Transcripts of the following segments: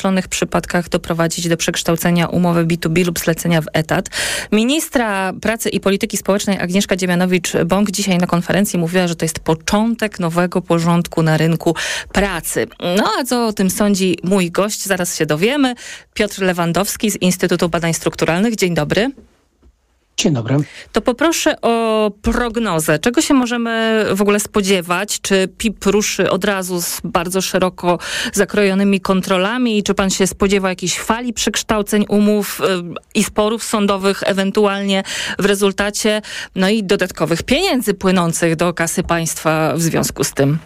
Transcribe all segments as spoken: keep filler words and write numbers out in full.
określonych przypadkach doprowadzić do przekształcenia umowy B dwa B lub zlecenia w etat. Ministra Pracy i Polityki Społecznej Agnieszka Dziemianowicz-Bąk dzisiaj na konferencji mówiła, że to jest początek nowego porządku na rynku pracy. No a co o tym sądzi mój gość? Zaraz się dowiemy. Piotr Lewandowski z Instytutu Badań Strukturalnych. Dzień dobry. Dzień dobry. To poproszę o prognozę. Czego się możemy w ogóle spodziewać? Czy P I P ruszy od razu z bardzo szeroko zakrojonymi kontrolami? Czy pan się spodziewa jakiejś fali przekształceń umów yy, i sporów sądowych ewentualnie w rezultacie? No i dodatkowych pieniędzy płynących do kasy państwa w związku z tym?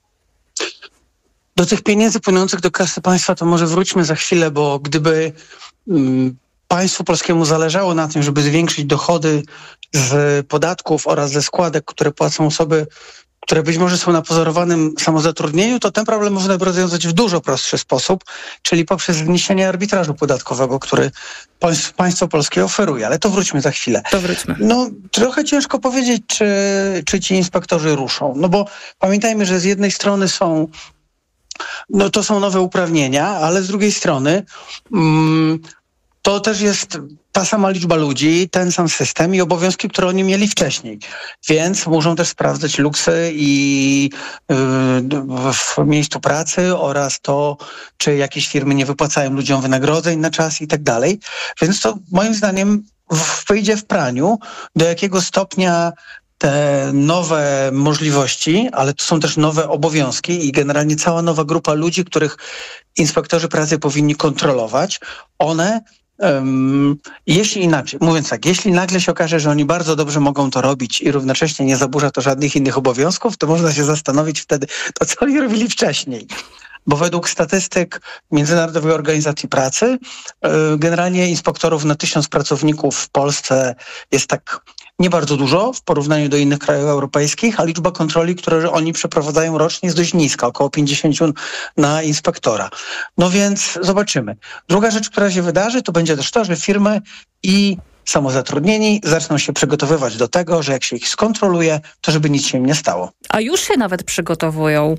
Do tych pieniędzy płynących do kasy państwa to może wróćmy za chwilę, bo gdyby mm, państwu polskiemu zależało na tym, żeby zwiększyć dochody z podatków oraz ze składek, które płacą osoby, które być może są na pozorowanym samozatrudnieniu, to ten problem można by rozwiązać w dużo prostszy sposób, czyli poprzez zniesienie arbitrażu podatkowego, który państwo polskie oferuje. Ale to wróćmy za chwilę. To wróćmy. No, trochę ciężko powiedzieć, czy, czy ci inspektorzy ruszą. No bo pamiętajmy, że z jednej strony są No to są nowe uprawnienia, ale z drugiej strony mm, to też jest ta sama liczba ludzi, ten sam system i obowiązki, które oni mieli wcześniej. Więc muszą też sprawdzać luksy i yy, w miejscu pracy oraz to, czy jakieś firmy nie wypłacają ludziom wynagrodzeń na czas i tak dalej. Więc to moim zdaniem wyjdzie w praniu, do jakiego stopnia te nowe możliwości, ale to są też nowe obowiązki i generalnie cała nowa grupa ludzi, których inspektorzy pracy powinni kontrolować, one, um, jeśli inaczej, mówiąc tak, jeśli nagle się okaże, że oni bardzo dobrze mogą to robić i równocześnie nie zaburza to żadnych innych obowiązków, to można się zastanowić wtedy, to co oni robili wcześniej. Bo według statystyk Międzynarodowej Organizacji Pracy generalnie inspektorów na tysiąc pracowników w Polsce jest tak nie bardzo dużo w porównaniu do innych krajów europejskich, a liczba kontroli, które oni przeprowadzają rocznie, jest dość niska, około pięćdziesiąt na inspektora. No więc zobaczymy. Druga rzecz, która się wydarzy, to będzie też to, że firmy i samozatrudnieni zaczną się przygotowywać do tego, że jak się ich skontroluje, to żeby nic się im nie stało. A już się nawet przygotowują.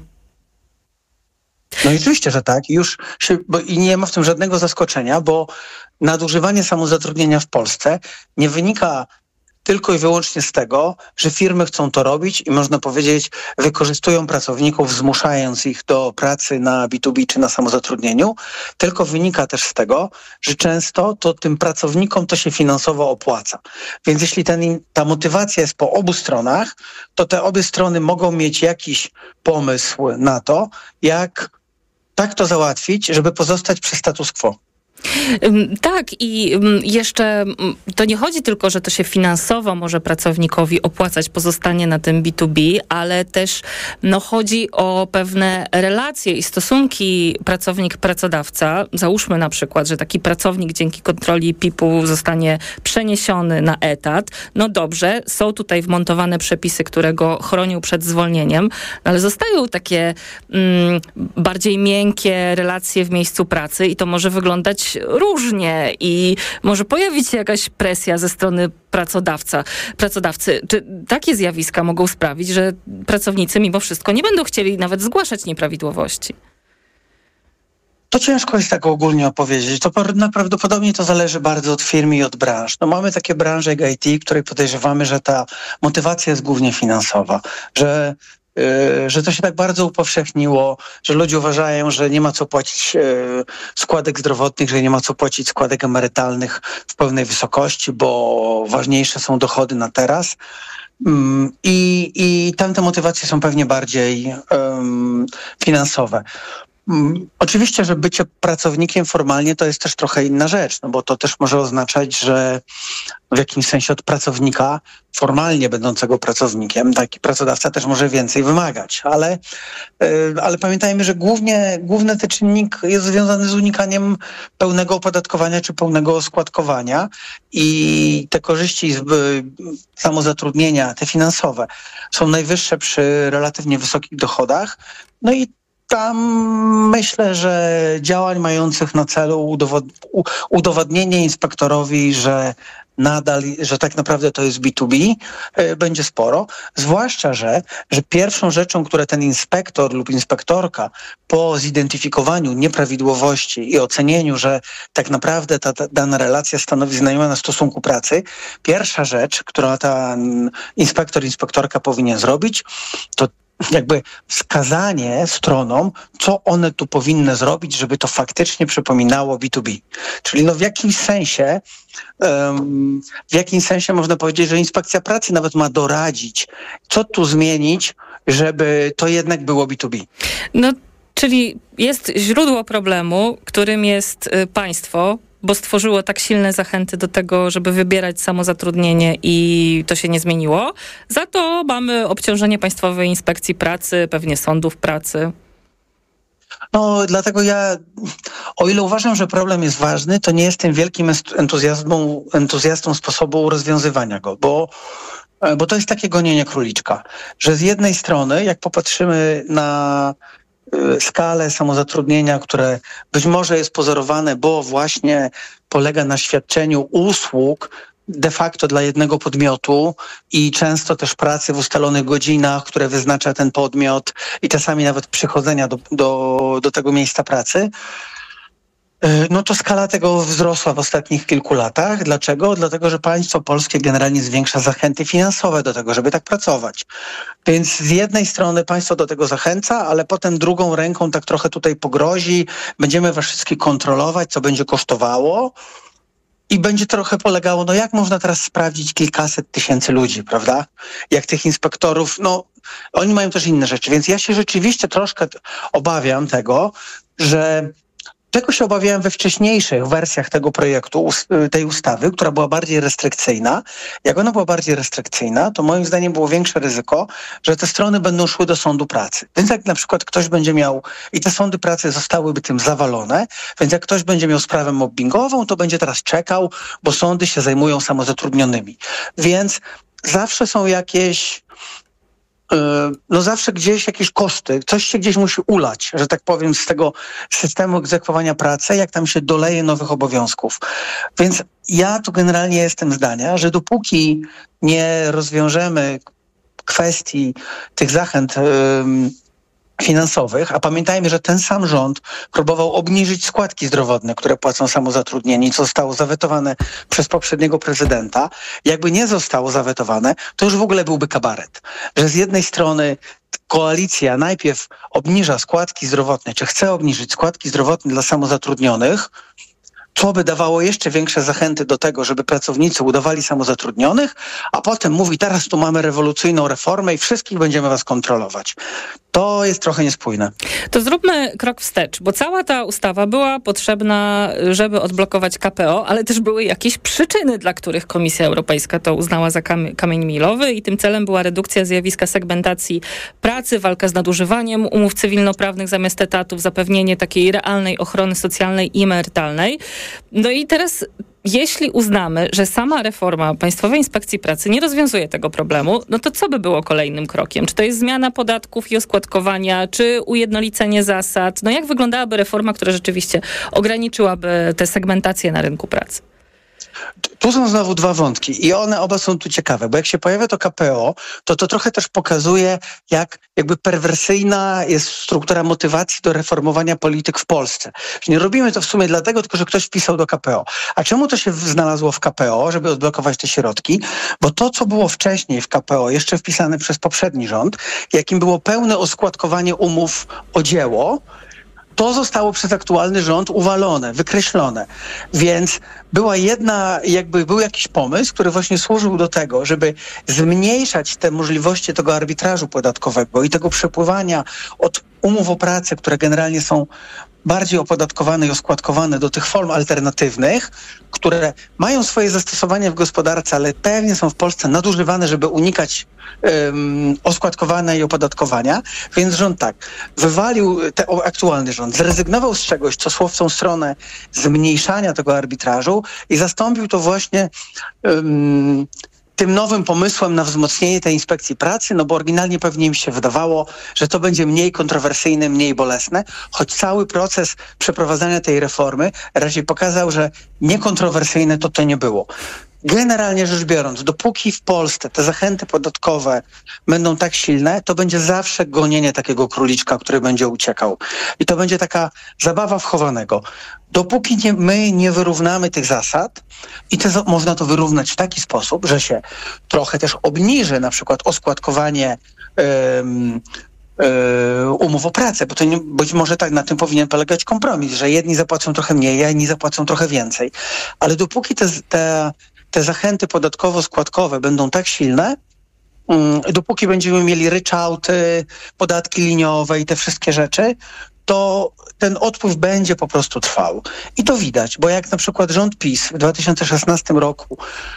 No i oczywiście, że tak. Już się, bo i nie ma w tym żadnego zaskoczenia, bo nadużywanie samozatrudnienia w Polsce nie wynika tylko i wyłącznie z tego, że firmy chcą to robić i można powiedzieć, wykorzystują pracowników, zmuszając ich do pracy na B dwa B czy na samozatrudnieniu, tylko wynika też z tego, że często to tym pracownikom to się finansowo opłaca. Więc jeśli ten, ta motywacja jest po obu stronach, to te obie strony mogą mieć jakiś pomysł na to, jak tak to załatwić, żeby pozostać przy status quo. Tak i jeszcze to nie chodzi tylko, że to się finansowo może pracownikowi opłacać pozostanie na tym B dwa B, ale też no, chodzi o pewne relacje i stosunki pracownik-pracodawca. Załóżmy na przykład, że taki pracownik dzięki kontroli P I P u zostanie przeniesiony na etat. No dobrze, są tutaj wmontowane przepisy, które go chronią przed zwolnieniem, ale zostają takie mm, bardziej miękkie relacje w miejscu pracy i to może wyglądać różnie i może pojawić się jakaś presja ze strony pracodawca, pracodawcy. Czy takie zjawiska mogą sprawić, że pracownicy mimo wszystko nie będą chcieli nawet zgłaszać nieprawidłowości? To ciężko jest tak ogólnie opowiedzieć. To prawdopodobnie to zależy bardzo od firmy i od branż. No mamy takie branże jak I T, której podejrzewamy, że ta motywacja jest głównie finansowa, że Yy, że to się tak bardzo upowszechniło, że ludzie uważają, że nie ma co płacić yy, składek zdrowotnych, że nie ma co płacić składek emerytalnych w pełnej wysokości, bo ważniejsze są dochody na teraz. Yy, I, i tam te motywacje są pewnie bardziej yy, finansowe. Hmm, oczywiście, że bycie pracownikiem formalnie to jest też trochę inna rzecz, no bo to też może oznaczać, że w jakimś sensie od pracownika formalnie będącego pracownikiem taki pracodawca też może więcej wymagać, ale, yy, ale pamiętajmy, że głównie, główny ten czynnik jest związany z unikaniem pełnego opodatkowania czy pełnego oskładkowania i te korzyści z yy, samozatrudnienia, te finansowe, są najwyższe przy relatywnie wysokich dochodach, no i tam myślę, że działań mających na celu udowod- udowodnienie inspektorowi, że nadal, że tak naprawdę to jest B dwa B, będzie sporo. Zwłaszcza, że, że pierwszą rzeczą, które ten inspektor lub inspektorka po zidentyfikowaniu nieprawidłowości i ocenieniu, że tak naprawdę ta, ta dana relacja stanowi znamiona stosunku pracy, pierwsza rzecz, którą ten inspektor, inspektorka powinien zrobić, to jakby wskazanie stronom, co one tu powinny zrobić, żeby to faktycznie przypominało B dwa B. Czyli no w jakimś sensie, um, w jakimś sensie można powiedzieć, że inspekcja pracy nawet ma doradzić, co tu zmienić, żeby to jednak było B dwa B. No, czyli jest źródło problemu, którym jest państwo, bo stworzyło tak silne zachęty do tego, żeby wybierać samozatrudnienie i to się nie zmieniło. Za to mamy obciążenie Państwowej Inspekcji Pracy, pewnie sądów pracy. No, dlatego ja, o ile uważam, że problem jest ważny, to nie jestem wielkim entuzjastą, entuzjastą sposobu rozwiązywania go, bo, bo to jest takie gonienie króliczka, że z jednej strony, jak popatrzymy na skalę samozatrudnienia, które być może jest pozorowane, bo właśnie polega na świadczeniu usług de facto dla jednego podmiotu i często też pracy w ustalonych godzinach, które wyznacza ten podmiot i czasami nawet przychodzenia do, do, do tego miejsca pracy, no to skala tego wzrosła w ostatnich kilku latach. Dlaczego? Dlatego, że państwo polskie generalnie zwiększa zachęty finansowe do tego, żeby tak pracować. Więc z jednej strony państwo do tego zachęca, ale potem drugą ręką tak trochę tutaj pogrozi, będziemy was wszystkich kontrolować, co będzie kosztowało. I będzie trochę polegało, no jak można teraz sprawdzić kilkaset tysięcy ludzi, prawda? Jak tych inspektorów, no oni mają też inne rzeczy. Więc ja się rzeczywiście troszkę obawiam tego, że czego się obawiałem we wcześniejszych wersjach tego projektu, tej ustawy, która była bardziej restrykcyjna. Jak ona była bardziej restrykcyjna, to moim zdaniem było większe ryzyko, że te strony będą szły do sądu pracy. Więc jak na przykład ktoś będzie miał, i te sądy pracy zostałyby tym zawalone, więc jak ktoś będzie miał sprawę mobbingową, to będzie teraz czekał, bo sądy się zajmują samozatrudnionymi. Więc zawsze są jakieś... no zawsze gdzieś jakieś koszty, coś się gdzieś musi ulać, że tak powiem, z tego systemu egzekwowania pracy, jak tam się doleje nowych obowiązków. Więc ja tu generalnie jestem zdania, że dopóki nie rozwiążemy kwestii tych zachęt yy, finansowych, a pamiętajmy, że ten sam rząd próbował obniżyć składki zdrowotne, które płacą samozatrudnieni, co zostało zawetowane przez poprzedniego prezydenta. Jakby nie zostało zawetowane, to już w ogóle byłby kabaret. Że z jednej strony koalicja najpierw obniża składki zdrowotne, czy chce obniżyć składki zdrowotne dla samozatrudnionych, co by dawało jeszcze większe zachęty do tego, żeby pracownicy udawali samozatrudnionych, a potem mówi, teraz tu mamy rewolucyjną reformę i wszystkich będziemy was kontrolować. To jest trochę niespójne. To zróbmy krok wstecz, bo cała ta ustawa była potrzebna, żeby odblokować K P O, ale też były jakieś przyczyny, dla których Komisja Europejska to uznała za kam- kamień milowy i tym celem była redukcja zjawiska segmentacji pracy, walka z nadużywaniem umów cywilnoprawnych zamiast etatów, zapewnienie takiej realnej ochrony socjalnej i emerytalnej. No i teraz... Jeśli uznamy, że sama reforma Państwowej Inspekcji Pracy nie rozwiązuje tego problemu, no to co by było kolejnym krokiem? Czy to jest zmiana podatków i oskładkowania, czy ujednolicenie zasad? No jak wyglądałaby reforma, która rzeczywiście ograniczyłaby tę segmentację na rynku pracy? Tu są znowu dwa wątki i one oba są tu ciekawe, bo jak się pojawia to K P O, to to trochę też pokazuje, jak jakby perwersyjna jest struktura motywacji do reformowania polityk w Polsce. Nie robimy to w sumie dlatego, tylko że ktoś wpisał do K P O. A czemu to się znalazło w K P O, żeby odblokować te środki? Bo to, co było wcześniej w K P O, jeszcze wpisane przez poprzedni rząd, jakim było pełne oskładkowanie umów o dzieło, to zostało przez aktualny rząd uwalone, wykreślone. Więc była jedna, jakby był jakiś pomysł, który właśnie służył do tego, żeby zmniejszać te możliwości tego arbitrażu podatkowego i tego przepływania od umów o pracę, które generalnie są bardziej opodatkowane i oskładkowane do tych form alternatywnych, które mają swoje zastosowanie w gospodarce, ale pewnie są w Polsce nadużywane, żeby unikać um, oskładkowania i opodatkowania. Więc rząd tak, wywalił, te, aktualny rząd zrezygnował z czegoś, co szło w tą stronę zmniejszania tego arbitrażu i zastąpił to właśnie um, tym nowym pomysłem na wzmocnienie tej inspekcji pracy, no bo oryginalnie pewnie im się wydawało, że to będzie mniej kontrowersyjne, mniej bolesne, choć cały proces przeprowadzania tej reformy raczej pokazał, że niekontrowersyjne to to nie było. generalnie rzecz biorąc, dopóki w Polsce te zachęty podatkowe będą tak silne, to będzie zawsze gonienie takiego króliczka, który będzie uciekał. I to będzie taka zabawa wchowanego. Dopóki nie, my nie wyrównamy tych zasad, i te, można to wyrównać w taki sposób, że się trochę też obniży na przykład oskładkowanie ym, umów o pracę, bo to nie, być może tak na tym powinien polegać kompromis, że jedni zapłacą trochę mniej, a inni zapłacą trochę więcej. Ale dopóki te, te, te zachęty podatkowo-składkowe będą tak silne, um, dopóki będziemy mieli ryczałty, podatki liniowe i te wszystkie rzeczy, to ten odpływ będzie po prostu trwał. I to widać, bo jak na przykład rząd PiS w dwa tysiące szesnastym roku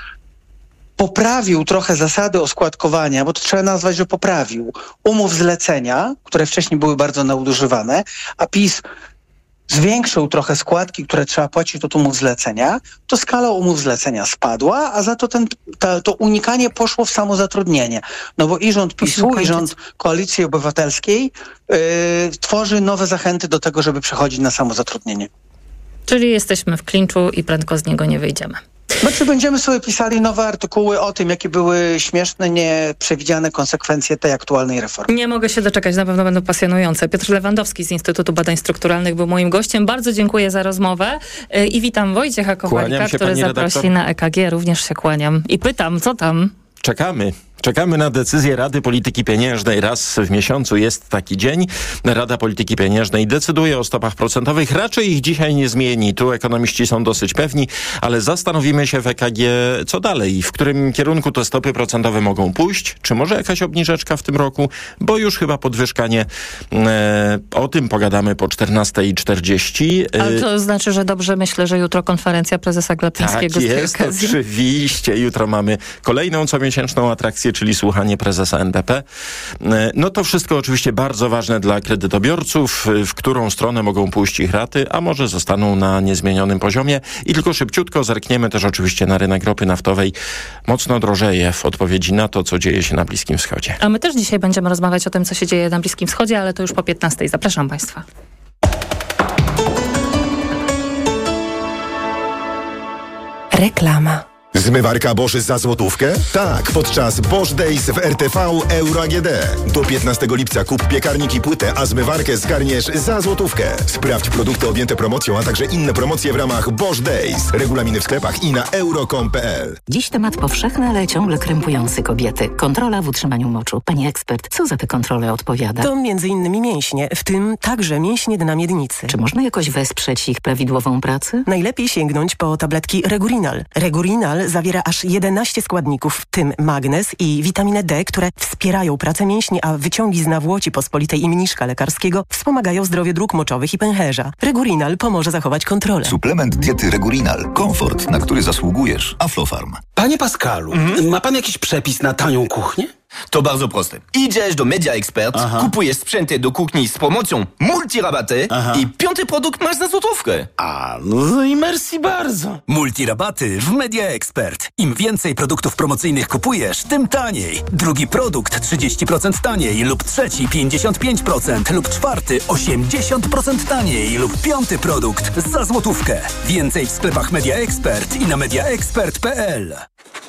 poprawił trochę zasady oskładkowania, bo to trzeba nazwać, że poprawił, umów zlecenia, które wcześniej były bardzo nadużywane, a PiS zwiększył trochę składki, które trzeba płacić od umów zlecenia, to skala umów zlecenia spadła, a za to ten, ta, to unikanie poszło w samozatrudnienie. No bo i rząd PiSu, i rząd Koalicji Obywatelskiej yy, tworzy nowe zachęty do tego, żeby przechodzić na samozatrudnienie. Czyli jesteśmy w klinczu i prędko z niego nie wyjdziemy. Znaczy będziemy sobie pisali nowe artykuły o tym, jakie były śmieszne, nieprzewidziane konsekwencje tej aktualnej reformy. Nie mogę się doczekać, na pewno będą pasjonujące. Piotr Lewandowski z Instytutu Badań Strukturalnych był moim gościem. Bardzo dziękuję za rozmowę i witam Wojciecha Kowalika, który zaprosi redaktor. na E K G. Również się kłaniam i pytam, co tam? Czekamy. Czekamy na decyzję Rady Polityki Pieniężnej. Raz w miesiącu jest taki dzień. Rada Polityki Pieniężnej decyduje o stopach procentowych. Raczej ich dzisiaj nie zmieni. Tu ekonomiści są dosyć pewni, ale zastanowimy się w E K G, co dalej. W którym kierunku te stopy procentowe mogą pójść? Czy może jakaś obniżeczka w tym roku? Bo już chyba podwyżka nie. E, o tym pogadamy po czternastej czterdzieści. Ale to znaczy, że dobrze myślę, że jutro konferencja prezesa Glapińskiego. Tak jest, oczywiście. Jutro mamy kolejną comiesięczną atrakcję, czyli słuchanie prezesa N B P. No to wszystko oczywiście bardzo ważne dla kredytobiorców, w którą stronę mogą pójść ich raty, a może zostaną na niezmienionym poziomie. I tylko szybciutko zerkniemy też oczywiście na rynek ropy naftowej. Mocno drożeje w odpowiedzi na to, co dzieje się na Bliskim Wschodzie. A my też dzisiaj będziemy rozmawiać o tym, co się dzieje na Bliskim Wschodzie, ale to już po piętnastej. Zapraszam Państwa. Reklama. Zmywarka Bosch za złotówkę? Tak, podczas Bosch Days w R T V Euro A G D. Do piętnastego lipca kup piekarnik i płytę, a zmywarkę zgarniesz za złotówkę. Sprawdź produkty objęte promocją, a także inne promocje w ramach Bosch Days. Regulaminy w sklepach i na euro kropka com kropka p l. Dziś temat powszechny, ale ciągle krępujący kobiety. Kontrola w utrzymaniu moczu. Pani ekspert, co za te kontrole odpowiada? To między innymi mięśnie, w tym także mięśnie dna miednicy. Czy można jakoś wesprzeć ich prawidłową pracę? Najlepiej sięgnąć po tabletki Regurinal. Regurinal zawiera aż jedenaście składników, w tym magnez i witaminę D, które wspierają pracę mięśni, a wyciągi z nawłoci pospolitej i mniszka lekarskiego wspomagają zdrowie dróg moczowych i pęcherza. Regurinal pomoże zachować kontrolę. Suplement diety Regurinal. Komfort, na który zasługujesz. Aflofarm. Panie Pascalu, mhm. ma pan jakiś przepis na tanią kuchnię? To bardzo proste. Idziesz do Media Expert, Aha. kupujesz sprzęty do kuchni z promocją multirabaty Aha. i piąty produkt masz za złotówkę. A, no i merci bardzo. Multirabaty w Media Expert. Im więcej produktów promocyjnych kupujesz, tym taniej. Drugi produkt trzydzieści procent taniej lub trzeci pięćdziesiąt pięć procent lub czwarty osiemdziesiąt procent taniej lub piąty produkt za złotówkę. Więcej w sklepach Media Expert i na media expert kropka p l.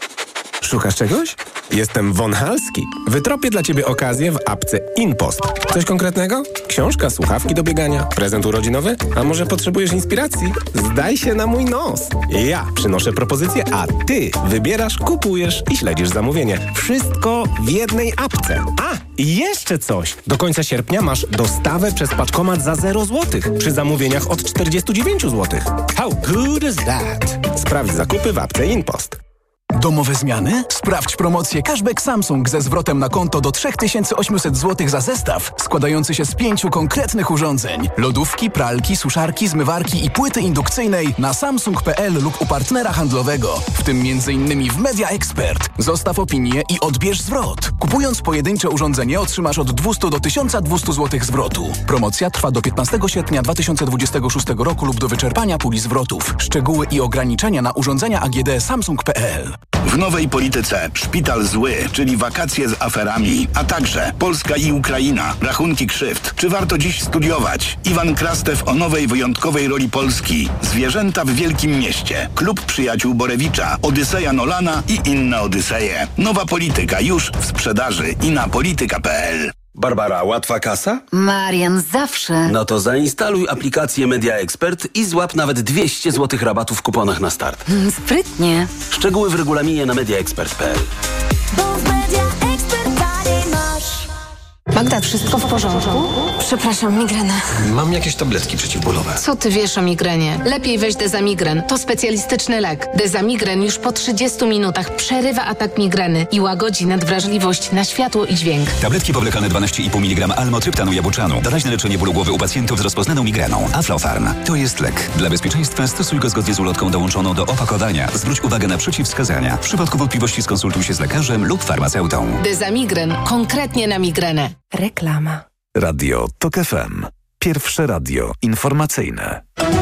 Szukasz czegoś? Jestem Von Halski. Wytropię dla Ciebie okazję w apce InPost. Coś konkretnego? Książka, słuchawki do biegania, prezent urodzinowy? A może potrzebujesz inspiracji? Zdaj się na mój nos. Ja przynoszę propozycję, a Ty wybierasz, kupujesz i śledzisz zamówienie. Wszystko w jednej apce. A, i jeszcze coś. Do końca sierpnia masz dostawę przez paczkomat za zero złotych przy zamówieniach od czterdzieści dziewięć złotych. How good is that? Sprawdź zakupy w apce InPost. Domowe zmiany? Sprawdź promocję Cashback Samsung ze zwrotem na konto do trzy tysiące osiemset złotych za zestaw składający się z pięciu konkretnych urządzeń. Lodówki, pralki, suszarki, zmywarki i płyty indukcyjnej na samsung kropka p l lub u partnera handlowego, w tym między innymi w Media Expert. Zostaw opinię i odbierz zwrot. Kupując pojedyncze urządzenie otrzymasz od dwieście do tysiąca dwustu złotych zwrotu. Promocja trwa do piętnastego sierpnia dwa tysiące dwudziestego szóstego roku lub do wyczerpania puli zwrotów. Szczegóły i ograniczenia na urządzenia A G D samsung kropka p l. W nowej polityce szpital zły, czyli wakacje z aferami, a także Polska i Ukraina, rachunki krzywd. Czy warto dziś studiować? Iwan Krastew o nowej wyjątkowej roli Polski. Zwierzęta w Wielkim Mieście. Klub Przyjaciół Borewicza. Odyseja Nolana i inne Odyseje. Nowa polityka już w sprzedaży i na polityka kropka p l. Barbara, łatwa kasa? Marian, zawsze. No to zainstaluj aplikację Media Expert i złap nawet dwieście złotych rabatu w kuponach na start. Hmm, sprytnie. Szczegóły w regulaminie na media expert kropka p l. Magda, wszystko w porządku? Przepraszam, migrena. Mam jakieś tabletki przeciwbólowe. Co ty wiesz o migrenie? Lepiej weź Dezamigren. To specjalistyczny lek. Dezamigren już po trzydziestu minutach przerywa atak migreny i łagodzi nadwrażliwość na światło i dźwięk. Tabletki powlekane dwanaście i pół miligrama almotryptanu jabłczanu. Doraźne leczenie bólu głowy u pacjentów z rozpoznaną migreną. Aflofarm. To jest lek. Dla bezpieczeństwa stosuj go zgodnie z ulotką dołączoną do opakowania. Zwróć uwagę na przeciwwskazania. W przypadku wątpliwości skonsultuj się z lekarzem lub farmaceutą. Dezamigren. Konkretnie na migrenę. Reklama. Radio TOK F M. Pierwsze radio informacyjne.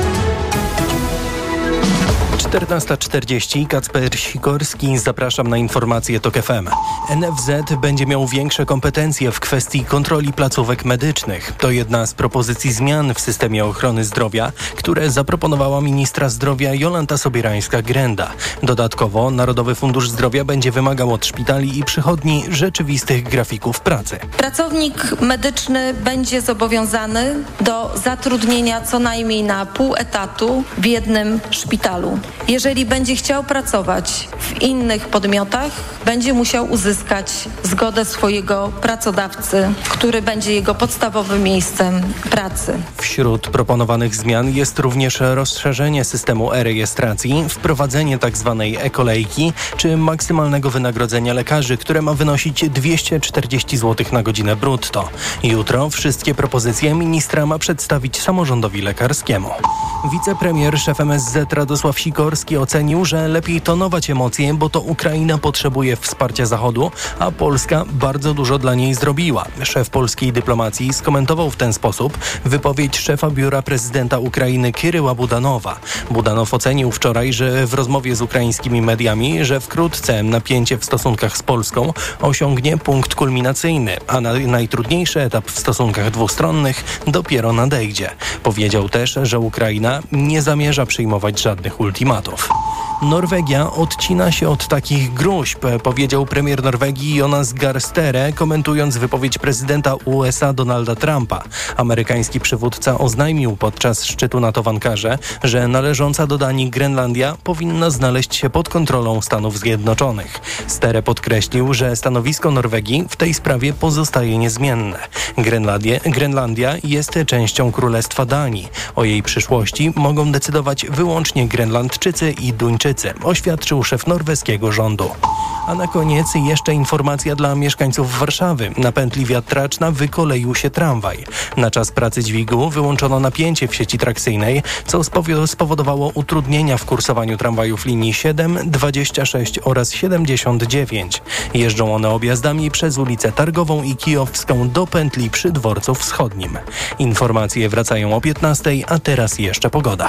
czternasta czterdzieści, Kacper Sikorski, zapraszam na informacje TOK F M. N F Z będzie miał większe kompetencje w kwestii kontroli placówek medycznych. To jedna z propozycji zmian w systemie ochrony zdrowia, które zaproponowała ministra zdrowia Jolanta Sobierańska-Grenda. Dodatkowo Narodowy Fundusz Zdrowia będzie wymagał od szpitali i przychodni rzeczywistych grafików pracy. Pracownik medyczny będzie zobowiązany do zatrudnienia co najmniej na pół etatu w jednym szpitalu. Jeżeli będzie chciał pracować w innych podmiotach, będzie musiał uzyskać zgodę swojego pracodawcy, który będzie jego podstawowym miejscem pracy. Wśród proponowanych zmian jest również rozszerzenie systemu e-rejestracji, wprowadzenie tzw. e-kolejki czy maksymalnego wynagrodzenia lekarzy, które ma wynosić dwieście czterdzieści złotych na godzinę brutto. Jutro wszystkie propozycje ministra ma przedstawić samorządowi lekarskiemu. Wicepremier, szef M S Z Radosław Sikorski ocenił, że lepiej tonować emocje, bo to Ukraina potrzebuje wsparcia Zachodu, a Polska bardzo dużo dla niej zrobiła. Szef polskiej dyplomacji skomentował w ten sposób wypowiedź szefa biura prezydenta Ukrainy Kiryła Budanowa. Budanow ocenił wczoraj, że w rozmowie z ukraińskimi mediami, że wkrótce napięcie w stosunkach z Polską osiągnie punkt kulminacyjny, a na najtrudniejszy etap w stosunkach dwustronnych dopiero nadejdzie. Powiedział też, że Ukraina nie zamierza przyjmować żadnych ultimatów. Norwegia odcina się od takich gróźb, powiedział premier Norwegii Jonas Gahr Støre, komentując wypowiedź prezydenta U S A Donalda Trumpa. Amerykański przywódca oznajmił podczas szczytu NATO w Ankarze, że należąca do Danii Grenlandia powinna znaleźć się pod kontrolą Stanów Zjednoczonych. Støre podkreślił, że stanowisko Norwegii w tej sprawie pozostaje niezmienne. Grenlandia, Grenlandia jest częścią Królestwa Danii. O jej przyszłości mogą decydować wyłącznie Grenlandczycy i Duńczycy, oświadczył szef norweskiego rządu. A na koniec jeszcze informacja dla mieszkańców Warszawy. Na pętli Wiatraczna wykoleił się tramwaj. Na czas pracy dźwigu wyłączono napięcie w sieci trakcyjnej, co spowodowało utrudnienia w kursowaniu tramwajów linii siedem, dwadzieścia sześć oraz siedemdziesiąt dziewięć. Jeżdżą one objazdami przez ulicę Targową i Kijowską do pętli przy Dworcu Wschodnim. Informacje wracają o piętnastej, a teraz jeszcze pogoda.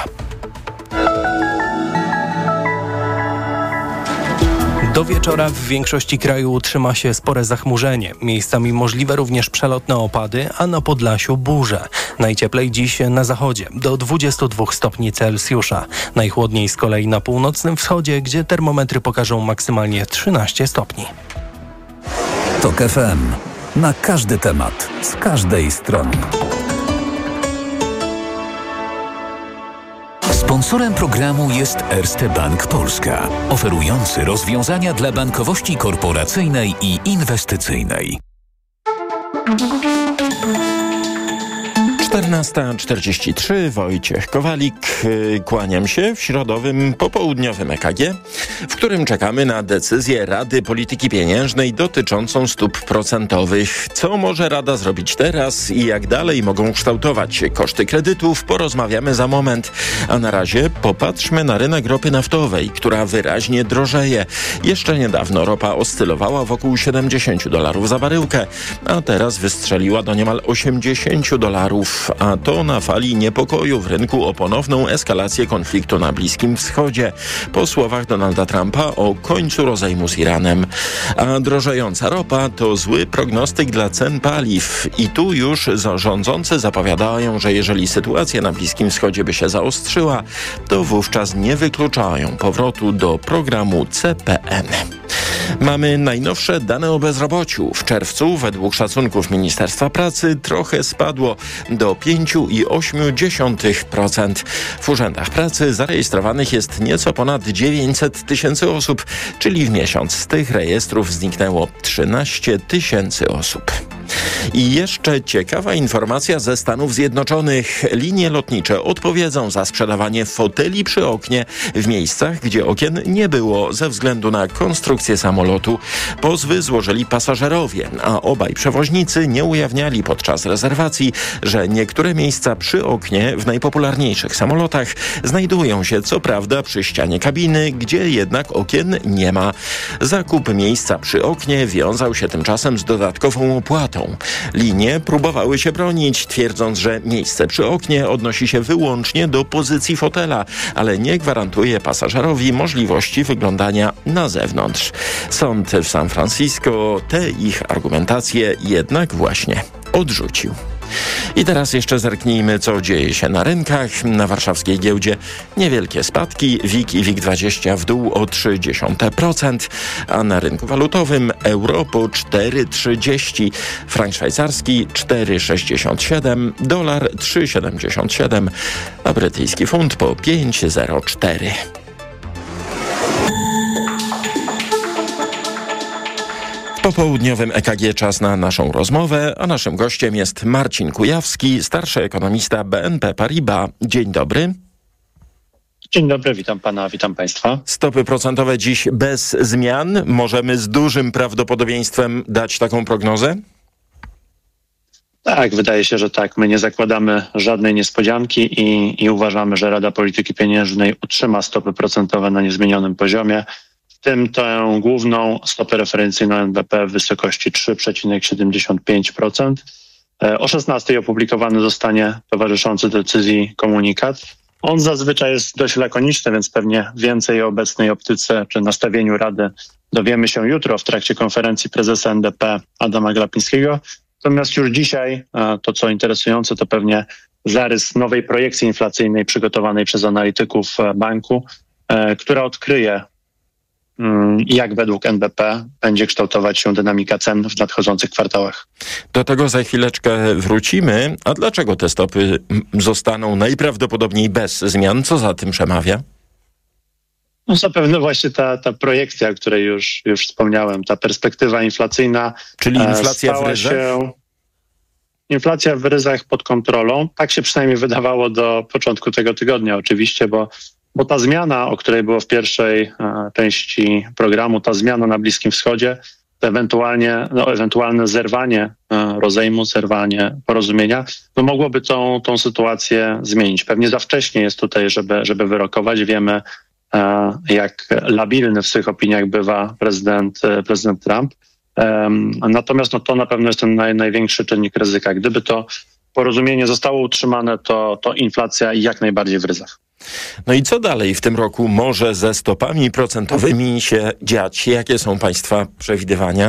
Do wieczora w większości kraju utrzyma się spore zachmurzenie. Miejscami możliwe również przelotne opady, a na Podlasiu burze. Najcieplej dziś na zachodzie, do dwudziestu dwóch stopni Celsjusza. Najchłodniej z kolei na północnym wschodzie, gdzie termometry pokażą maksymalnie trzynaście stopni. TOK F M. Na każdy temat, z każdej strony. Sponsorem programu jest Erste Bank Polska, oferujący rozwiązania dla bankowości korporacyjnej i inwestycyjnej. czternasta czterdzieści trzy, Wojciech Kowalik. Kłaniam się w środowym popołudniowym E K G, w którym czekamy na decyzję Rady Polityki Pieniężnej dotyczącą stóp procentowych. Co może Rada zrobić teraz i jak dalej mogą kształtować się koszty kredytów? Porozmawiamy za moment. A na razie popatrzmy na rynek ropy naftowej, która wyraźnie drożeje. Jeszcze niedawno ropa oscylowała wokół siedemdziesiąt dolarów za baryłkę, a teraz wystrzeliła do niemal osiemdziesiąt dolarów. Stanów, a to na fali niepokoju w rynku o ponowną eskalację konfliktu na Bliskim Wschodzie. Po słowach Donalda Trumpa o końcu rozejmu z Iranem. A drożejąca ropa to zły prognostyk dla cen paliw. I tu już rządzący zapowiadają, że jeżeli sytuacja na Bliskim Wschodzie by się zaostrzyła, to wówczas nie wykluczają powrotu do programu C P N. Mamy najnowsze dane o bezrobociu. W czerwcu według szacunków Ministerstwa Pracy trochę spadło do pięć przecinek osiem procent. W urzędach pracy zarejestrowanych jest nieco ponad dziewięćset tysięcy osób, czyli w miesiąc z tych rejestrów zniknęło trzynaście tysięcy osób. I jeszcze ciekawa informacja ze Stanów Zjednoczonych. Linie lotnicze odpowiedzą za sprzedawanie foteli przy oknie w miejscach, gdzie okien nie było ze względu na konstrukcję samolotu. Pozwy złożyli pasażerowie, a obaj przewoźnicy nie ujawniali podczas rezerwacji, że niektóre miejsca przy oknie w najpopularniejszych samolotach znajdują się co prawda przy ścianie kabiny, gdzie jednak okien nie ma. Zakup miejsca przy oknie wiązał się tymczasem z dodatkową opłatą. Linie próbowały się bronić, twierdząc, że miejsce przy oknie odnosi się wyłącznie do pozycji fotela, ale nie gwarantuje pasażerowi możliwości wyglądania na zewnątrz. Sąd w San Francisco te ich argumentacje jednak właśnie odrzucił. I teraz jeszcze zerknijmy, co dzieje się na rynkach. Na warszawskiej giełdzie niewielkie spadki, W I G i W I G dwadzieścia w dół o trzy przecinek trzy procent, a na rynku walutowym euro po cztery trzydzieści, frank szwajcarski cztery sześćdziesiąt siedem, dolar trzy siedemdziesiąt siedem, a brytyjski funt po pięć zero cztery. Po południowym E K G czas na naszą rozmowę, a naszym gościem jest Marcin Kujawski, starszy ekonomista B N P Paribas. Dzień dobry. Dzień dobry, witam pana, witam państwa. Stopy procentowe dziś bez zmian. Możemy z dużym prawdopodobieństwem dać taką prognozę? Tak, wydaje się, że tak. My nie zakładamy żadnej niespodzianki i, i uważamy, że Rada Polityki Pieniężnej utrzyma stopy procentowe na niezmienionym poziomie. W tym tę główną stopę referencyjną N B P w wysokości trzy przecinek siedemdziesiąt pięć procent. O szesnastej opublikowany zostanie towarzyszący decyzji komunikat. On zazwyczaj jest dość lakoniczny, więc pewnie więcej o obecnej optyce czy nastawieniu Rady dowiemy się jutro w trakcie konferencji prezesa N B P Adama Glapińskiego. Natomiast już dzisiaj to, co interesujące, to pewnie zarys nowej projekcji inflacyjnej przygotowanej przez analityków banku, która odkryje, jak według N B P będzie kształtować się dynamika cen w nadchodzących kwartałach. Do tego za chwileczkę wrócimy. A dlaczego te stopy zostaną najprawdopodobniej bez zmian? Co za tym przemawia? No zapewne właśnie ta, ta projekcja, o której już, już wspomniałem, ta perspektywa inflacyjna. Czyli inflacja w ryzach? Się, inflacja w ryzach pod kontrolą. Tak się przynajmniej wydawało do początku tego tygodnia oczywiście, bo Bo ta zmiana, o której było w pierwszej e, części programu, ta zmiana na Bliskim Wschodzie, to ewentualnie, no, ewentualne zerwanie e, rozejmu, zerwanie porozumienia, no mogłoby tą, tą sytuację zmienić. Pewnie za wcześnie jest tutaj, żeby, żeby wyrokować. Wiemy, e, jak labilny w swych opiniach bywa prezydent, e, prezydent Trump. E, natomiast no, to na pewno jest ten naj, największy czynnik ryzyka. Gdyby to porozumienie zostało utrzymane, to, to inflacja jak najbardziej w ryzach. No i co dalej w tym roku może ze stopami procentowymi się dziać? Jakie są państwa przewidywania?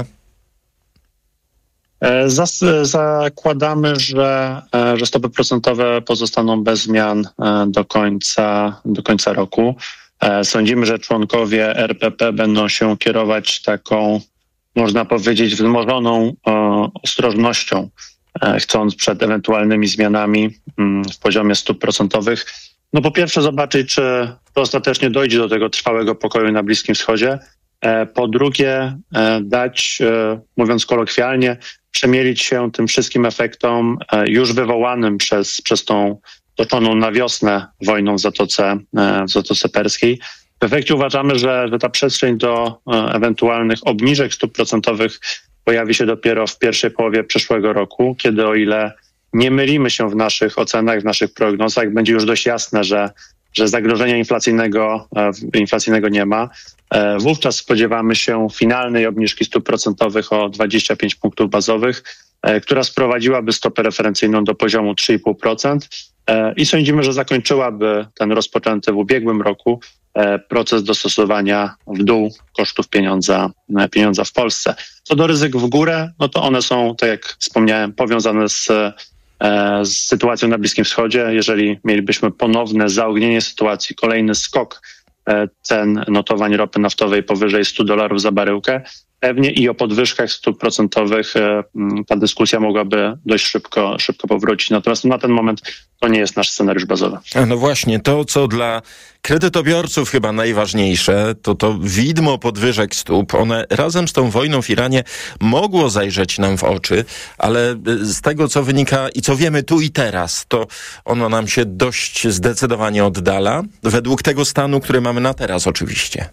Zas, zakładamy, że, że stopy procentowe pozostaną bez zmian do końca, do końca roku. Sądzimy, że członkowie R P P będą się kierować taką, można powiedzieć, wzmożoną ostrożnością, chcąc przed ewentualnymi zmianami w poziomie stóp procentowych No po pierwsze zobaczyć, czy to ostatecznie dojdzie do tego trwałego pokoju na Bliskim Wschodzie. Po drugie dać, mówiąc kolokwialnie, przemielić się tym wszystkim efektom już wywołanym przez, przez tą toczoną na wiosnę wojną w Zatoce, w Zatoce Perskiej. W efekcie uważamy, że, że ta przestrzeń do ewentualnych obniżek stóp procentowych pojawi się dopiero w pierwszej połowie przyszłego roku, kiedy o ile nie mylimy się w naszych ocenach, w naszych prognozach, będzie już dość jasne, że, że zagrożenia inflacyjnego, inflacyjnego nie ma. Wówczas spodziewamy się finalnej obniżki stóp procentowych o dwadzieścia pięć punktów bazowych, która sprowadziłaby stopę referencyjną do poziomu trzy i pół procent i sądzimy, że zakończyłaby ten rozpoczęty w ubiegłym roku proces dostosowania w dół kosztów pieniądza, pieniądza w Polsce. Co do ryzyk w górę, no to one są, tak jak wspomniałem, powiązane z, z sytuacją na Bliskim Wschodzie. Jeżeli mielibyśmy ponowne zaognienie sytuacji, kolejny skok cen notowań ropy naftowej powyżej stu dolarów za baryłkę, pewnie i o podwyżkach stóp procentowych ta dyskusja mogłaby dość szybko, szybko powrócić. Natomiast na ten moment to nie jest nasz scenariusz bazowy. A no właśnie, to co dla kredytobiorców chyba najważniejsze, to to widmo podwyżek stóp. One razem z tą wojną w Iranie mogło zajrzeć nam w oczy, ale z tego, co wynika i co wiemy tu i teraz, to ono nam się dość zdecydowanie oddala, według tego stanu, który mamy na teraz oczywiście.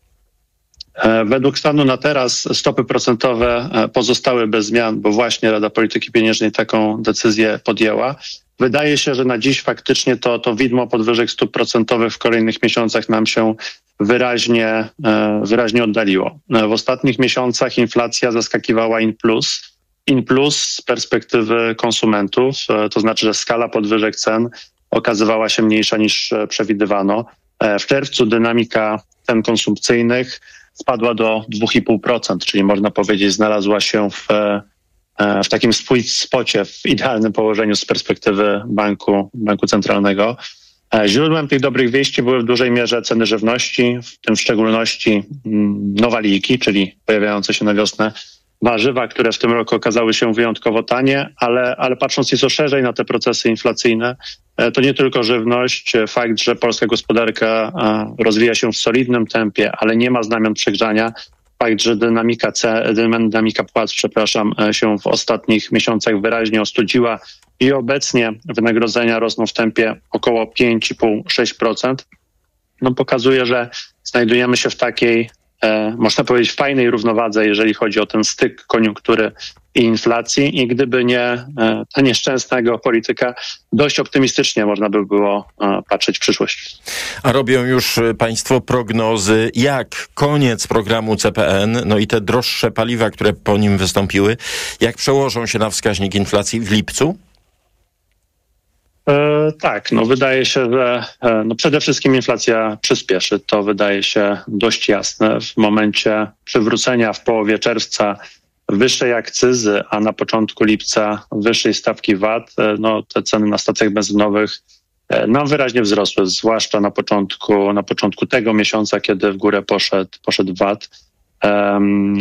Według stanu na teraz stopy procentowe pozostały bez zmian, bo właśnie Rada Polityki Pieniężnej taką decyzję podjęła. Wydaje się, że na dziś faktycznie to, to widmo podwyżek stóp procentowych w kolejnych miesiącach nam się wyraźnie, wyraźnie oddaliło. W ostatnich miesiącach inflacja zaskakiwała in plus. In plus z perspektywy konsumentów, to znaczy, że skala podwyżek cen okazywała się mniejsza niż przewidywano. W czerwcu dynamika cen konsumpcyjnych spadła do dwa i pół procent, czyli można powiedzieć znalazła się w, w takim sweet spocie, w idealnym położeniu z perspektywy banku, banku centralnego. Źródłem tych dobrych wieści były w dużej mierze ceny żywności, w tym w szczególności nowaliki, czyli pojawiające się na wiosnę warzywa, które w tym roku okazały się wyjątkowo tanie, ale, ale patrząc nieco szerzej na te procesy inflacyjne, to nie tylko żywność, fakt, że polska gospodarka rozwija się w solidnym tempie, ale nie ma znamion przegrzania, fakt, że dynamika, C, dynamika płac, przepraszam, się w ostatnich miesiącach wyraźnie ostudziła i obecnie wynagrodzenia rosną w tempie około pięć i pół do sześciu procent, no pokazuje, że znajdujemy się w takiej, e, można powiedzieć, fajnej równowadze, jeżeli chodzi o ten styk koniunktury i inflacji, i gdyby nie e, ta nieszczęsna geopolityka, dość optymistycznie można by było e, patrzeć w przyszłość. A robią już państwo prognozy, jak koniec programu C P N, no i te droższe paliwa, które po nim wystąpiły, jak przełożą się na wskaźnik inflacji w lipcu? E, tak, no wydaje się, że e, no przede wszystkim inflacja przyspieszy. To wydaje się dość jasne. W momencie przywrócenia w połowie czerwca wyższej akcyzy, a na początku lipca wyższej stawki V A T, e, no te ceny na stacjach benzynowych e, nam wyraźnie wzrosły, zwłaszcza na początku, na początku tego miesiąca, kiedy w górę poszedł, poszedł V A T. E,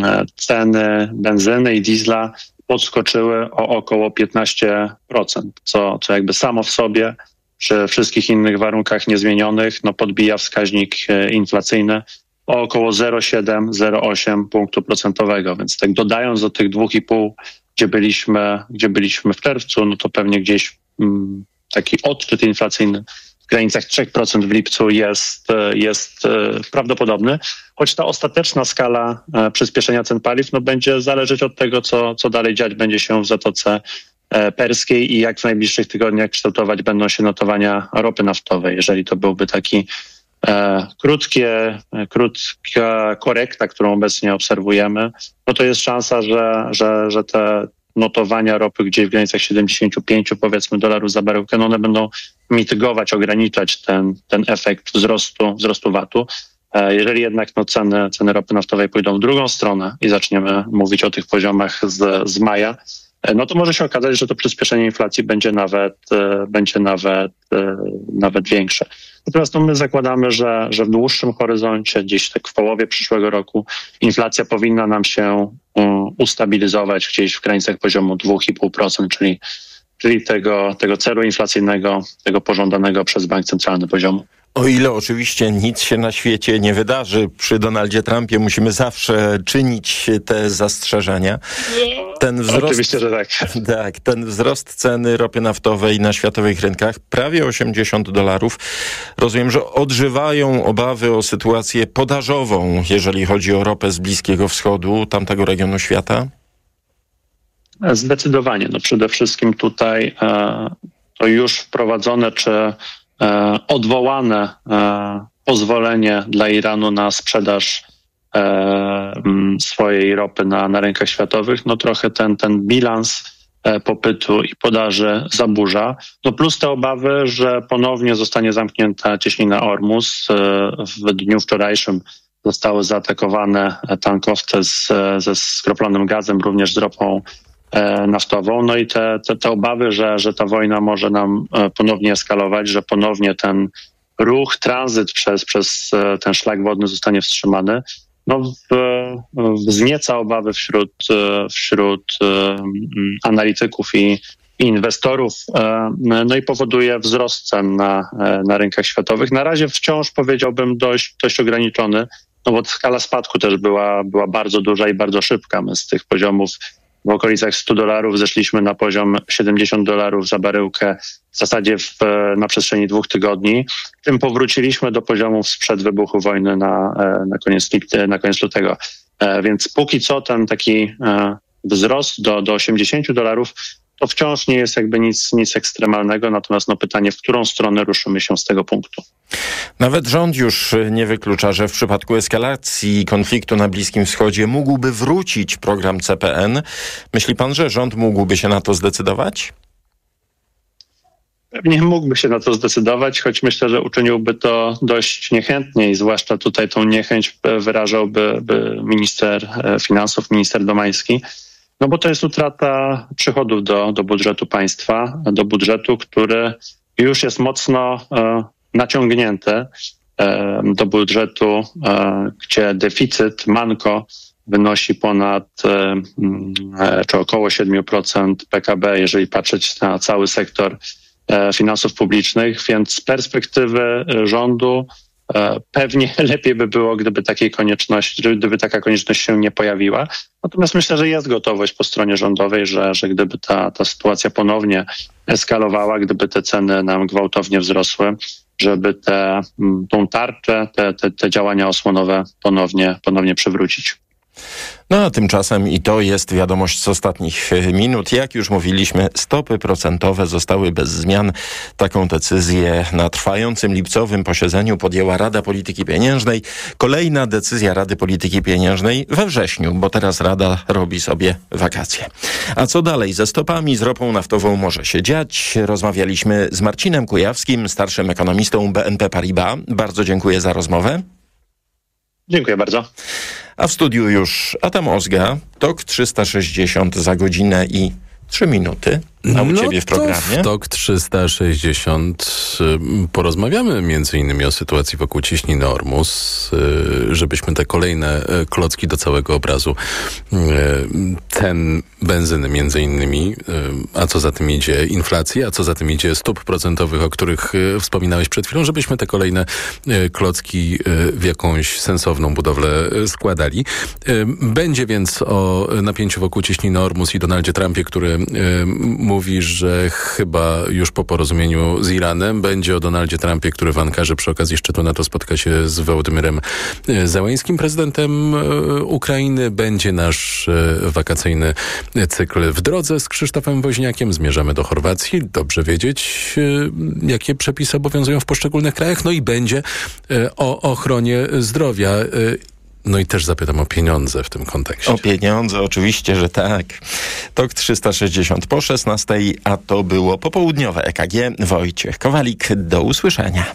ceny benzyny i diesla podskoczyły o około piętnaście procent, co, co jakby samo w sobie przy wszystkich innych warunkach niezmienionych no podbija wskaźnik inflacyjny o około zero przecinek siedem zero przecinek osiem punktu procentowego, więc tak dodając do tych dwa i pół, gdzie byliśmy, gdzie byliśmy w czerwcu, no to pewnie gdzieś mm, taki odczyt inflacyjny w granicach trzy procent w lipcu jest, jest prawdopodobny, choć ta ostateczna skala przyspieszenia cen paliw no będzie zależeć od tego, co, co dalej dziać będzie się w Zatoce Perskiej i jak w najbliższych tygodniach kształtować będą się notowania ropy naftowej. Jeżeli to byłby taki e, krótkie, krótka korekta, którą obecnie obserwujemy, no to jest szansa, że, że, że te notowania ropy gdzieś w granicach siedemdziesiąt pięć powiedzmy dolarów za baryłkę, no one będą mitygować, ograniczać ten, ten efekt wzrostu, wzrostu V A T-u. Jeżeli jednak no, ceny, ceny ropy naftowej pójdą w drugą stronę i zaczniemy mówić o tych poziomach z, z maja, no to może się okazać, że to przyspieszenie inflacji będzie nawet, będzie nawet, nawet większe. Natomiast no, my zakładamy, że, że w dłuższym horyzoncie, gdzieś tak w połowie przyszłego roku, inflacja powinna nam się um, ustabilizować gdzieś w granicach poziomu dwa i pół procent, czyli, czyli tego, tego celu inflacyjnego, tego pożądanego przez bank centralny poziomu. O ile oczywiście nic się na świecie nie wydarzy, przy Donaldzie Trumpie musimy zawsze czynić te zastrzeżenia. Ten wzrost, oczywiście, że tak. Tak, ten wzrost ceny ropy naftowej na światowych rynkach, prawie osiemdziesiąt dolarów. Rozumiem, że odżywają obawy o sytuację podażową, jeżeli chodzi o ropę z Bliskiego Wschodu, tamtego regionu świata? Zdecydowanie. No przede wszystkim tutaj e, to już wprowadzone, czy E, odwołane e, pozwolenie dla Iranu na sprzedaż e, m, swojej ropy na, na rynkach światowych, no trochę ten, ten bilans popytu i podaży zaburza. No plus te obawy, że ponownie zostanie zamknięta cieśnina Ormus. W dniu wczorajszym zostały zaatakowane tankowce z, ze skroplonym gazem, również z ropą naftową. No i te, te, te obawy, że, że ta wojna może nam ponownie eskalować, że ponownie ten ruch, tranzyt przez, przez ten szlak wodny zostanie wstrzymany, no wznieca obawy wśród, wśród analityków i, i inwestorów, no i powoduje wzrost cen na, na rynkach światowych. Na razie wciąż powiedziałbym dość, dość ograniczony, no bo skala spadku też była, była bardzo duża i bardzo szybka. My z tych poziomów w okolicach stu dolarów zeszliśmy na poziom siedemdziesiąt dolarów za baryłkę w zasadzie w, na przestrzeni dwóch tygodni. Tym powróciliśmy do poziomów sprzed wybuchu wojny na, na, koniec, na koniec lutego. Więc póki co ten taki wzrost do, do osiemdziesięciu dolarów to wciąż nie jest jakby nic, nic ekstremalnego, natomiast no pytanie, w którą stronę ruszymy się z tego punktu. Nawet rząd już nie wyklucza, że w przypadku eskalacji konfliktu na Bliskim Wschodzie mógłby wrócić program C P N. Myśli pan, że rząd mógłby się na to zdecydować? Pewnie mógłby się na to zdecydować, choć myślę, że uczyniłby to dość niechętnie i zwłaszcza tutaj tą niechęć wyrażałby by minister finansów, minister Domański. No bo to jest utrata przychodów do, do budżetu państwa, do budżetu, który już jest mocno e, naciągnięty, e, do budżetu, e, gdzie deficyt, manko wynosi ponad e, e, czy około siedem procent P K B, jeżeli patrzeć na cały sektor e, finansów publicznych, więc z perspektywy rządu pewnie lepiej by było, gdyby takiej konieczności, gdyby taka konieczność się nie pojawiła. Natomiast myślę, że jest gotowość po stronie rządowej, że, że gdyby ta, ta sytuacja ponownie eskalowała, gdyby te ceny nam gwałtownie wzrosły, żeby te, tą tarczę, te, te, te działania osłonowe ponownie, ponownie przywrócić. No a tymczasem i to jest wiadomość z ostatnich minut. Jak już mówiliśmy, stopy procentowe zostały bez zmian. Taką decyzję na trwającym lipcowym posiedzeniu podjęła Rada Polityki Pieniężnej. Kolejna decyzja Rady Polityki Pieniężnej we wrześniu, bo teraz Rada robi sobie wakacje. A co dalej ze stopami, z ropą naftową może się dziać? Rozmawialiśmy z Marcinem Kujawskim, starszym ekonomistą B N P Paribas. Bardzo dziękuję za rozmowę. Dziękuję bardzo. A w studiu już Adam Ozga, T O K trzysta sześćdziesiąt za godzinę i trzy minuty. A u no ciebie w programie? To w T O K trzysta sześćdziesiąt porozmawiamy między innymi o sytuacji wokół cieśniny Ormus, żebyśmy te kolejne klocki do całego obrazu, cen benzyny między innymi, a co za tym idzie inflacji, a co za tym idzie stóp procentowych, o których wspominałeś przed chwilą, żebyśmy te kolejne klocki w jakąś sensowną budowlę składali. Będzie więc o napięciu wokół cieśniny Ormus i Donaldzie Trumpie, który mówi, że chyba już po porozumieniu z Iranem. Będzie o Donaldzie Trumpie, który w Ankarze przy okazji szczytu NATO spotka się z Wołodymyrem Zełeńskim, prezydentem Ukrainy. Będzie nasz wakacyjny cykl w drodze z Krzysztofem Woźniakiem. Zmierzamy do Chorwacji. Dobrze wiedzieć, jakie przepisy obowiązują w poszczególnych krajach. No i będzie o ochronie zdrowia. No i też zapytam o pieniądze w tym kontekście. O pieniądze, oczywiście, że tak. T O K trzysta sześćdziesiąt po szesnastej, a to było popołudniowe E K G. Wojciech Kowalik, do usłyszenia.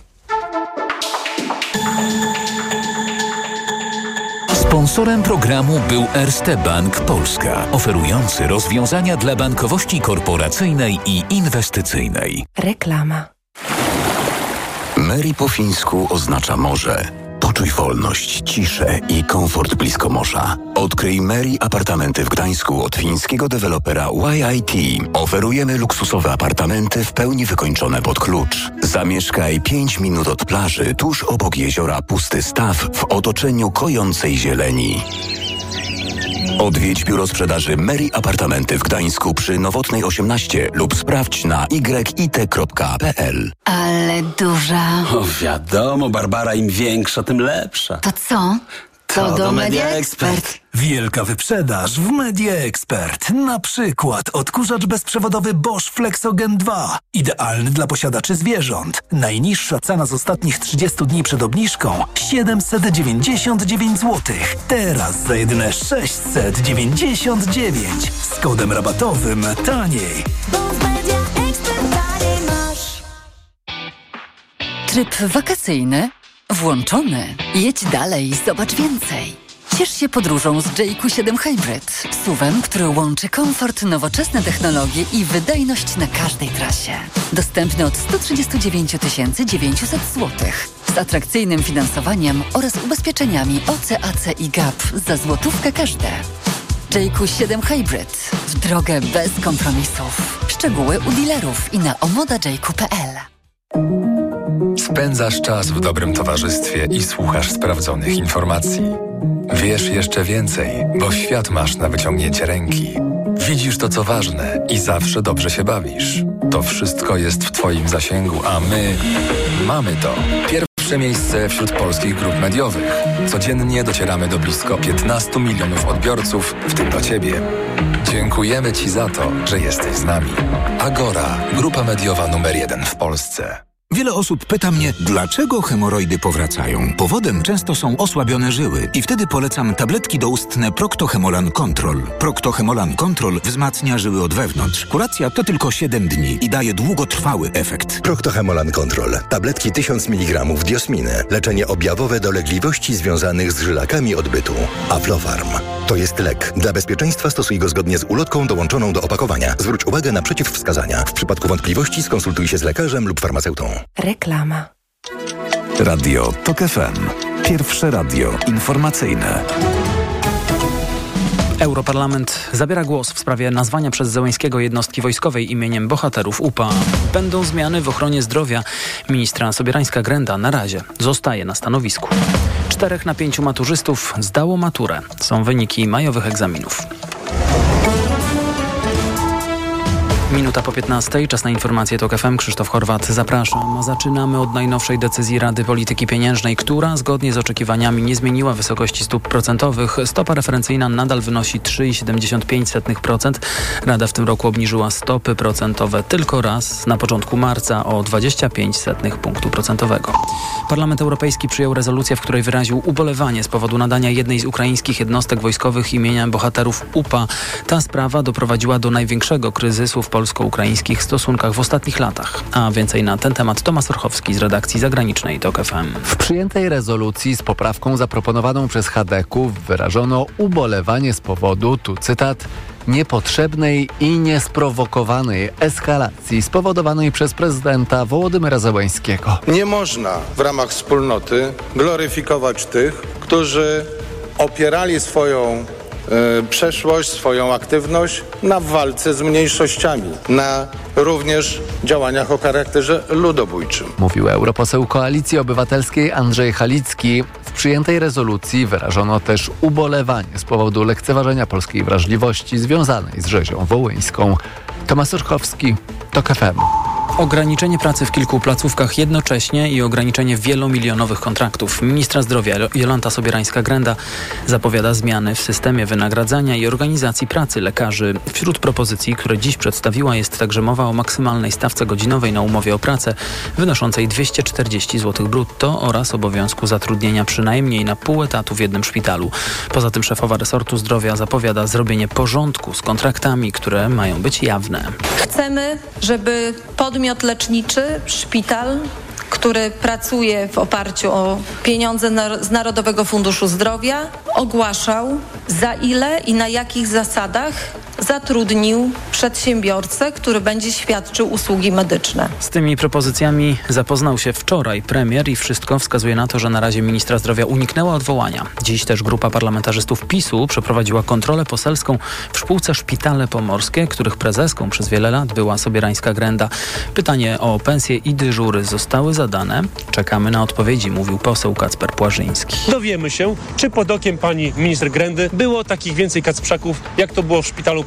Sponsorem programu był Erste Bank Polska, oferujący rozwiązania dla bankowości korporacyjnej i inwestycyjnej. Reklama. Mary po fińsku oznacza morze. Poczuj wolność, ciszę i komfort blisko morza. Odkryj Mary apartamenty w Gdańsku od fińskiego dewelopera Y I T. Oferujemy luksusowe apartamenty w pełni wykończone pod klucz. Zamieszkaj pięć minut od plaży, tuż obok jeziora Pusty Staw, w otoczeniu kojącej zieleni. Odwiedź biuro sprzedaży Mary Apartamenty w Gdańsku przy Nowotnej osiemnaście lub sprawdź na y i t kropka p l. Ale duża. O, wiadomo, Barbara, im większa, tym lepsza. To co? To do Media Expert. Wielka wyprzedaż w Media Expert. Na przykład odkurzacz bezprzewodowy Bosch Flexogen dwa. Idealny dla posiadaczy zwierząt. Najniższa cena z ostatnich trzydziestu dni przed obniżką siedemset dziewięćdziesiąt dziewięć złotych. Teraz za jedyne sześćset dziewięćdziesiąt dziewięć. Z kodem rabatowym taniej. Tryb wakacyjny włączony. Jedź dalej, zobacz więcej. Ciesz się podróżą z J Q siedem Hybrid. S U V-em, który łączy komfort, nowoczesne technologie i wydajność na każdej trasie. Dostępny od sto trzydzieści dziewięć tysięcy dziewięćset złotych. Z atrakcyjnym finansowaniem oraz ubezpieczeniami O C, A C i G A P za złotówkę każde. J Q siedem Hybrid. W drogę bez kompromisów. Szczegóły u dealerów i na omoda j q kropka p l. Spędzasz czas w dobrym towarzystwie i słuchasz sprawdzonych informacji. Wiesz jeszcze więcej, bo świat masz na wyciągnięcie ręki. Widzisz to, co ważne i zawsze dobrze się bawisz. To wszystko jest w Twoim zasięgu, a my mamy to. Pierwsze miejsce wśród polskich grup mediowych. Codziennie docieramy do blisko piętnastu milionów odbiorców, w tym do Ciebie. Dziękujemy Ci za to, że jesteś z nami. Agora, grupa mediowa numer jeden w Polsce. Wiele osób pyta mnie, dlaczego hemoroidy powracają. Powodem często są osłabione żyły i wtedy polecam tabletki doustne Procto-Hemolan Control. Procto-Hemolan Control wzmacnia żyły od wewnątrz. Kuracja to tylko siedem dni i daje długotrwały efekt. Procto-Hemolan Control. Tabletki tysiąc miligramów diosminy. Leczenie objawowe dolegliwości związanych z żylakami odbytu. Aflofarm. To jest lek. Dla bezpieczeństwa stosuj go zgodnie z ulotką dołączoną do opakowania. Zwróć uwagę na przeciwwskazania. W przypadku wątpliwości skonsultuj się z lekarzem lub farmaceutą. Reklama. Radio TOK F M. Pierwsze radio informacyjne. Europarlament zabiera głos w sprawie nazwania przez Zełenskiego jednostki wojskowej imieniem bohaterów U P A. Będą zmiany w ochronie zdrowia. Ministra Sobierańska-Grenda na razie zostaje na stanowisku. Czterech na pięciu maturzystów zdało maturę. Są wyniki majowych egzaminów. Minuta po piętnastej, czas na informacje TOK F M. Krzysztof Horwat, zapraszam. Zaczynamy od najnowszej decyzji Rady Polityki Pieniężnej, która zgodnie z oczekiwaniami nie zmieniła wysokości stóp procentowych. Stopa referencyjna nadal wynosi trzy przecinek siedemdziesiąt pięć procent. Rada w tym roku obniżyła stopy procentowe tylko raz, na początku marca, o dwadzieścia pięć punktu procentowego. Parlament Europejski przyjął rezolucję, w której wyraził ubolewanie z powodu nadania jednej z ukraińskich jednostek wojskowych imienia bohaterów U P A. Ta sprawa doprowadziła do największego kryzysu w polsko-ukraińskich stosunkach w ostatnich latach. A więcej na ten temat Tomasz Orchowski z redakcji zagranicznej TOK F M. W przyjętej rezolucji z poprawką zaproponowaną przez Chadeków wyrażono ubolewanie z powodu, tu cytat, niepotrzebnej i niesprowokowanej eskalacji spowodowanej przez prezydenta Wołodymyra Zełenskiego. Nie można w ramach wspólnoty gloryfikować tych, którzy opierali swoją przeszłość, swoją aktywność na walce z mniejszościami, na również działaniach o charakterze ludobójczym. Mówił europoseł Koalicji Obywatelskiej Andrzej Halicki. W przyjętej rezolucji wyrażono też ubolewanie z powodu lekceważenia polskiej wrażliwości związanej z rzezią wołyńską. Tomasz Orchowski, TOK F M. Ograniczenie pracy w kilku placówkach jednocześnie i ograniczenie wielomilionowych kontraktów. Ministra zdrowia Jolanta Sobierańska-Grenda zapowiada zmiany w systemie wynagradzania i organizacji pracy lekarzy. Wśród propozycji, które dziś przedstawiła, jest także mowa o maksymalnej stawce godzinowej na umowie o pracę wynoszącej dwieście czterdzieści złotych brutto oraz obowiązku zatrudnienia przynajmniej na pół etatu w jednym szpitalu. Poza tym szefowa resortu zdrowia zapowiada zrobienie porządku z kontraktami, które mają być jawne. Chcemy, żeby podmiot leczniczy, szpital, który pracuje w oparciu o pieniądze z Narodowego Funduszu Zdrowia, ogłaszał, za ile i na jakich zasadach zatrudnił przedsiębiorcę, który będzie świadczył usługi medyczne. Z tymi propozycjami zapoznał się wczoraj premier i wszystko wskazuje na to, że na razie ministra zdrowia uniknęła odwołania. Dziś też grupa parlamentarzystów PiSu przeprowadziła kontrolę poselską w spółce Szpitale Pomorskie, których prezeską przez wiele lat była Sobierańska-Grenda. Pytanie o pensje i dyżury zostały zadane. Czekamy na odpowiedzi, mówił poseł Kacper Płażyński. Dowiemy się, czy pod okiem pani minister Grendy było takich więcej kacprzaków, jak to było w Szpitalu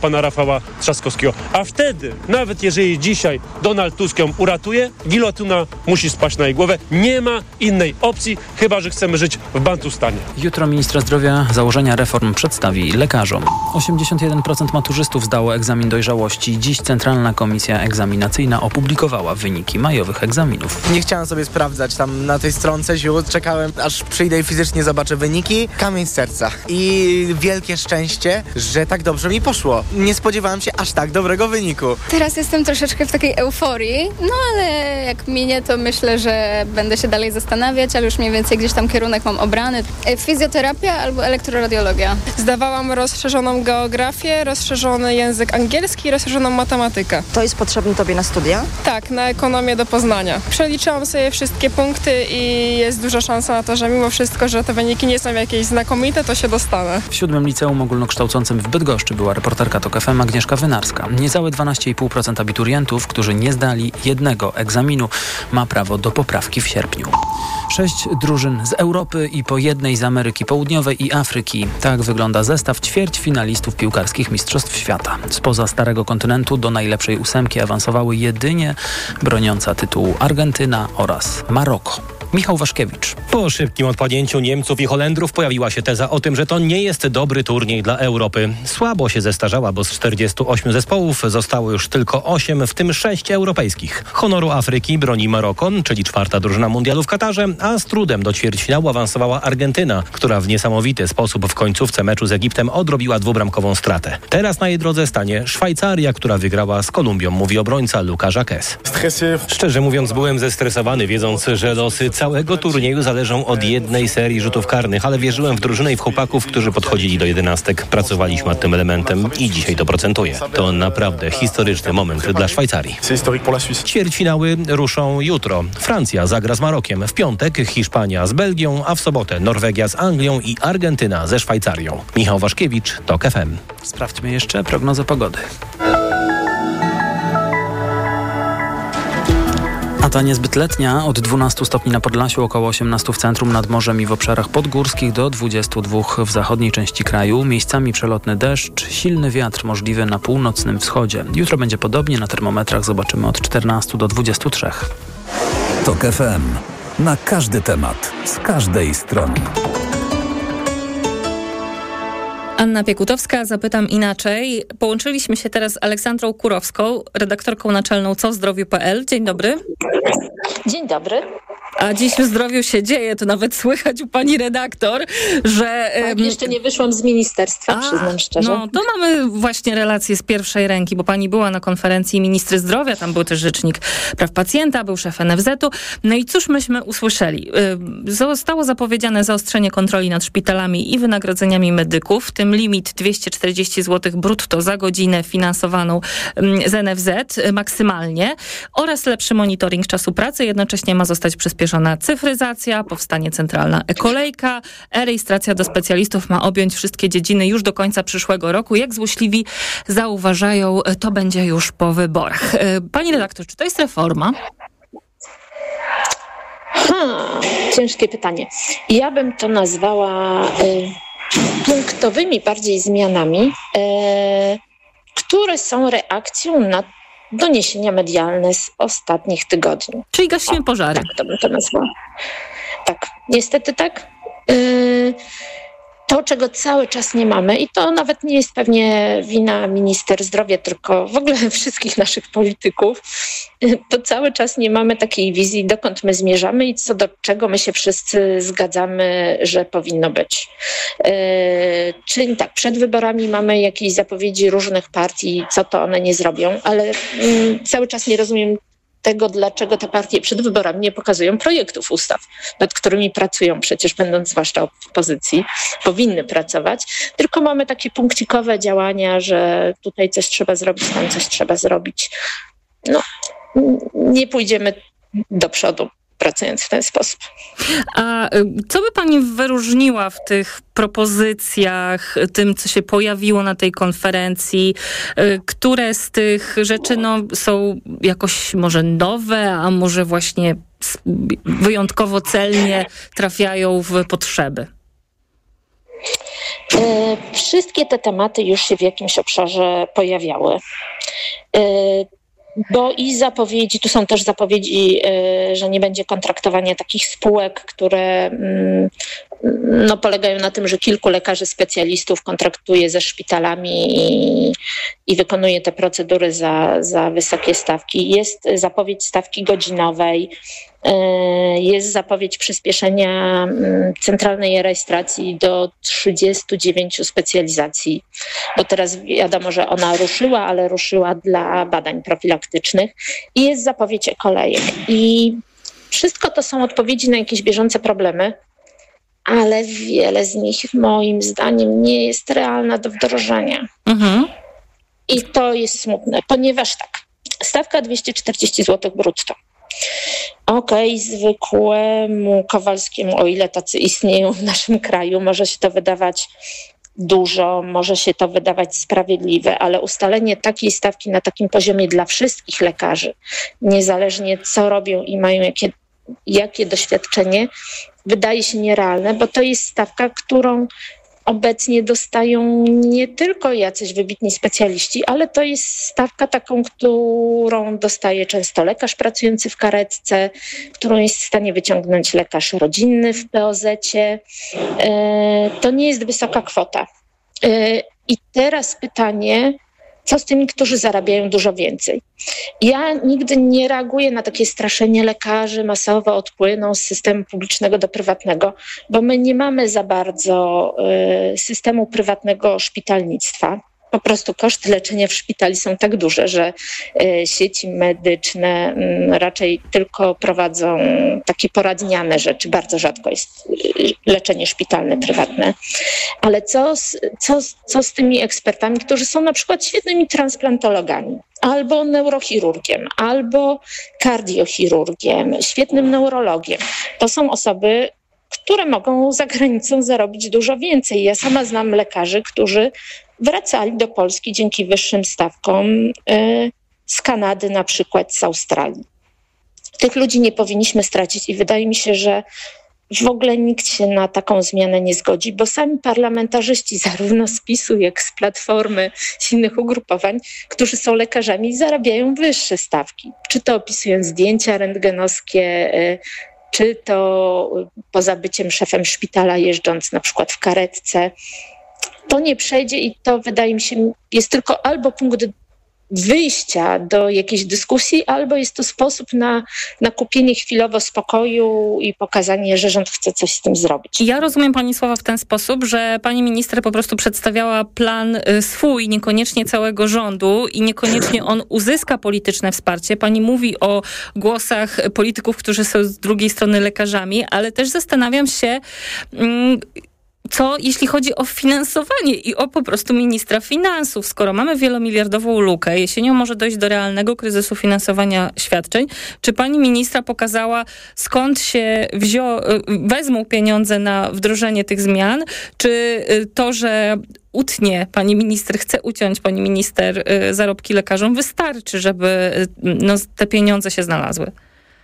pana Rafała Trzaskowskiego. A wtedy, nawet jeżeli dzisiaj Donald Tusk ją uratuje, gilotyna musi spaść na jej głowę. Nie ma innej opcji, chyba że chcemy żyć w Bantustanie. Jutro ministra zdrowia założenia reform przedstawi lekarzom. osiemdziesiąt jeden procent maturzystów zdało egzamin dojrzałości. Dziś Centralna Komisja Egzaminacyjna opublikowała wyniki majowych egzaminów. Nie chciałem sobie sprawdzać tam na tej stronce ziół. Czekałem, aż przyjdę i fizycznie zobaczę wyniki. Kamień z serca. I wielkie szczęście, że tak dobrze mi poszło. Nie spodziewałem się aż tak dobrego wyniku. Teraz jestem troszeczkę w takiej euforii, no ale jak minie, to myślę, że będę się dalej zastanawiać, ale już mniej więcej gdzieś tam kierunek mam obrany. Fizjoterapia albo elektroradiologia. Zdawałam rozszerzoną geografię, rozszerzony język angielski i rozszerzoną matematykę. To jest potrzebne tobie na studia? Tak, na ekonomię do Poznania. Przeliczyłam sobie wszystkie punkty i jest duża szansa na to, że mimo wszystko, że te wyniki nie są jakieś znakomite, to się dostanę. W siódmym liceum ogólnokształcącym w Bydgoszczy była reporterka TOK F M Agnieszka Wynarska. Niecałe dwanaście i pół procent abiturientów, którzy nie zdali jednego egzaminu, ma prawo do poprawki w sierpniu. Sześć drużyn z Europy i po jednej z Ameryki Południowej i Afryki. Tak wygląda zestaw ćwierćfinalistów piłkarskich Mistrzostw Świata. Spoza Starego Kontynentu do najlepszej ósemki awansowały jedynie broniąca tytułu Argentyna oraz Maroko. Michał Waszkiewicz. Po szybkim odpadnięciu Niemców i Holendrów pojawiła się teza o tym, że to nie jest dobry turniej dla Europy. Słabo się zestarzała, bo z czterdziestu ośmiu zespołów zostało już tylko osiem, w tym sześć europejskich. Honoru Afryki broni Maroko, czyli czwarta drużyna mundialu w Katarze, a z trudem do ćwierćfinału awansowała Argentyna, która w niesamowity sposób w końcówce meczu z Egiptem odrobiła dwubramkową stratę. Teraz na jej drodze stanie Szwajcaria, która wygrała z Kolumbią, mówi obrońca Lucas Jacques. Szczerze mówiąc, byłem zestresowany, wiedząc, że losy całego turnieju zależą od jednej serii rzutów karnych, ale wierzyłem w drużynę i w chłopaków, którzy podchodzili do jedenastek. Pracowaliśmy nad tym elementem i dzisiaj to procentuje. To naprawdę historyczny moment dla Szwajcarii. Ćwierćfinały ruszą jutro. Francja zagra z Marokiem, w piątek Hiszpania z Belgią, a w sobotę Norwegia z Anglią i Argentyna ze Szwajcarią. Michał Waszkiewicz, TOK F M. Sprawdźmy jeszcze prognozę pogody. A ta niezbyt letnia, od dwunastu stopni na Podlasiu, około osiemnastu w centrum, nad morzem i w obszarach podgórskich, do dwudziestu dwóch w zachodniej części kraju. Miejscami przelotny deszcz, silny wiatr możliwy na północnym wschodzie. Jutro będzie podobnie, na termometrach zobaczymy od czternastu do dwudziestu trzech. TOK F M. Na każdy temat, z każdej strony. Anna Piekutowska, zapytam inaczej. Połączyliśmy się teraz z Aleksandrą Kurowską, redaktorką naczelną co w zdrowiu kropka p l. Dzień dobry. Dzień dobry. A dziś w zdrowiu się dzieje, to nawet słychać u pani redaktor, że... Tak, jeszcze nie wyszłam z ministerstwa, a, przyznam szczerze. No, to mamy właśnie relacje z pierwszej ręki, bo pani była na konferencji ministry zdrowia, tam był też rzecznik praw pacjenta, był szef N F Z u. No i cóż myśmy usłyszeli? Zostało zapowiedziane zaostrzenie kontroli nad szpitalami i wynagrodzeniami medyków, w tym limit dwieście czterdzieści złotych brutto za godzinę finansowaną z N F Z maksymalnie oraz lepszy monitoring czasu pracy. Jednocześnie ma zostać przyspieszona cyfryzacja, powstanie centralna e-kolejka, e-rejestracja do specjalistów ma objąć wszystkie dziedziny już do końca przyszłego roku. Jak złośliwi zauważają, to będzie już po wyborach. Pani redaktor, czy to jest reforma? Hmm, ciężkie pytanie. Ja bym to nazwała y, punktowymi bardziej zmianami, y, które są reakcją na doniesienia medialne z ostatnich tygodni. Czyli gasimy pożary. Tak, to bym to nazwała. Tak, niestety tak. Yy, to, czego cały czas nie mamy, i to nawet nie jest pewnie wina minister zdrowia, tylko w ogóle wszystkich naszych polityków, to cały czas nie mamy takiej wizji, dokąd my zmierzamy i co do czego my się wszyscy zgadzamy, że powinno być. Yy, czyli tak, przed wyborami mamy jakieś zapowiedzi różnych partii, co to one nie zrobią, ale yy, cały czas nie rozumiem tego, dlaczego te partie przed wyborami nie pokazują projektów ustaw, nad którymi pracują przecież, będąc zwłaszcza w opozycji, powinny pracować, tylko mamy takie punkcikowe działania, że tutaj coś trzeba zrobić, tam coś trzeba zrobić. No, nie pójdziemy do przodu, pracując w ten sposób. A co by pani wyróżniła w tych propozycjach, tym, co się pojawiło na tej konferencji? Które z tych rzeczy no, są jakoś może nowe, a może właśnie wyjątkowo celnie trafiają w potrzeby? Wszystkie te tematy już się w jakimś obszarze pojawiały. Bo i zapowiedzi, tu są też zapowiedzi, że nie będzie kontraktowania takich spółek, które no, polegają na tym, że kilku lekarzy specjalistów kontraktuje ze szpitalami i, i wykonuje te procedury za, za wysokie stawki. Jest zapowiedź stawki godzinowej, jest zapowiedź przyspieszenia centralnej rejestracji do trzydziestu dziewięciu specjalizacji, bo teraz wiadomo, że ona ruszyła, ale ruszyła dla badań profilaktycznych i jest zapowiedź e-kolejek. I wszystko to są odpowiedzi na jakieś bieżące problemy, ale wiele z nich moim zdaniem nie jest realna do wdrożenia. Mhm. I to jest smutne, ponieważ tak, stawka dwieście czterdzieści złotych brutto. Okej, okay, zwykłemu Kowalskiemu, o ile tacy istnieją w naszym kraju, może się to wydawać dużo, może się to wydawać sprawiedliwe, ale ustalenie takiej stawki na takim poziomie dla wszystkich lekarzy, niezależnie co robią i mają jakie, jakie doświadczenie, wydaje się nierealne, bo to jest stawka, którą obecnie dostają nie tylko jacyś wybitni specjaliści, ale to jest stawka taką, którą dostaje często lekarz pracujący w karetce, którą jest w stanie wyciągnąć lekarz rodzinny w P O zecie. To nie jest wysoka kwota. I teraz pytanie, co z tymi, którzy zarabiają dużo więcej? Ja nigdy nie reaguję na takie straszenie lekarzy masowo odpłyną z systemu publicznego do prywatnego, bo my nie mamy za bardzo y, systemu prywatnego szpitalnictwa. Po prostu koszty leczenia w szpitali są tak duże, że y, sieci medyczne y, raczej tylko prowadzą takie poradniane rzeczy. Bardzo rzadko jest y, leczenie szpitalne prywatne. Ale co z, co, co z tymi ekspertami, którzy są na przykład świetnymi transplantologami, albo neurochirurgiem, albo kardiochirurgiem, świetnym neurologiem? To są osoby, które mogą za granicą zarobić dużo więcej. Ja sama znam lekarzy, którzy wracali do Polski dzięki wyższym stawkom z Kanady, na przykład z Australii. Tych ludzi nie powinniśmy stracić i wydaje mi się, że w ogóle nikt się na taką zmianę nie zgodzi, bo sami parlamentarzyści zarówno z PiSu, jak z Platformy, z innych ugrupowań, którzy są lekarzami, zarabiają wyższe stawki. Czy to opisując zdjęcia rentgenowskie, czy to poza byciem szefem szpitala, jeżdżąc na przykład w karetce. To nie przejdzie i to, wydaje mi się, jest tylko albo punkt wyjścia do jakiejś dyskusji, albo jest to sposób na, na kupienie chwilowo spokoju i pokazanie, że rząd chce coś z tym zrobić. Ja rozumiem pani słowa w ten sposób, że pani minister po prostu przedstawiała plan swój, niekoniecznie całego rządu i niekoniecznie on uzyska polityczne wsparcie. Pani mówi o głosach polityków, którzy są z drugiej strony lekarzami, ale też zastanawiam się, mm, co jeśli chodzi o finansowanie i o po prostu ministra finansów? Skoro mamy wielomiliardową lukę, jesienią może dojść do realnego kryzysu finansowania świadczeń, czy pani ministra pokazała, skąd się wzią, wezmą pieniądze na wdrożenie tych zmian? Czy to, że utnie pani minister, chce uciąć pani minister zarobki lekarzom, wystarczy, żeby no, te pieniądze się znalazły?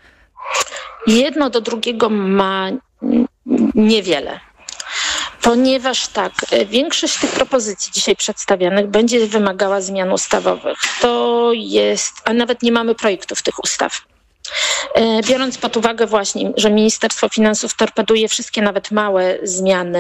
Jedno do drugiego ma niewiele. Ponieważ tak, większość tych propozycji dzisiaj przedstawianych będzie wymagała zmian ustawowych. To jest, a nawet nie mamy projektów tych ustaw. Biorąc pod uwagę właśnie, że Ministerstwo Finansów torpeduje wszystkie nawet małe zmiany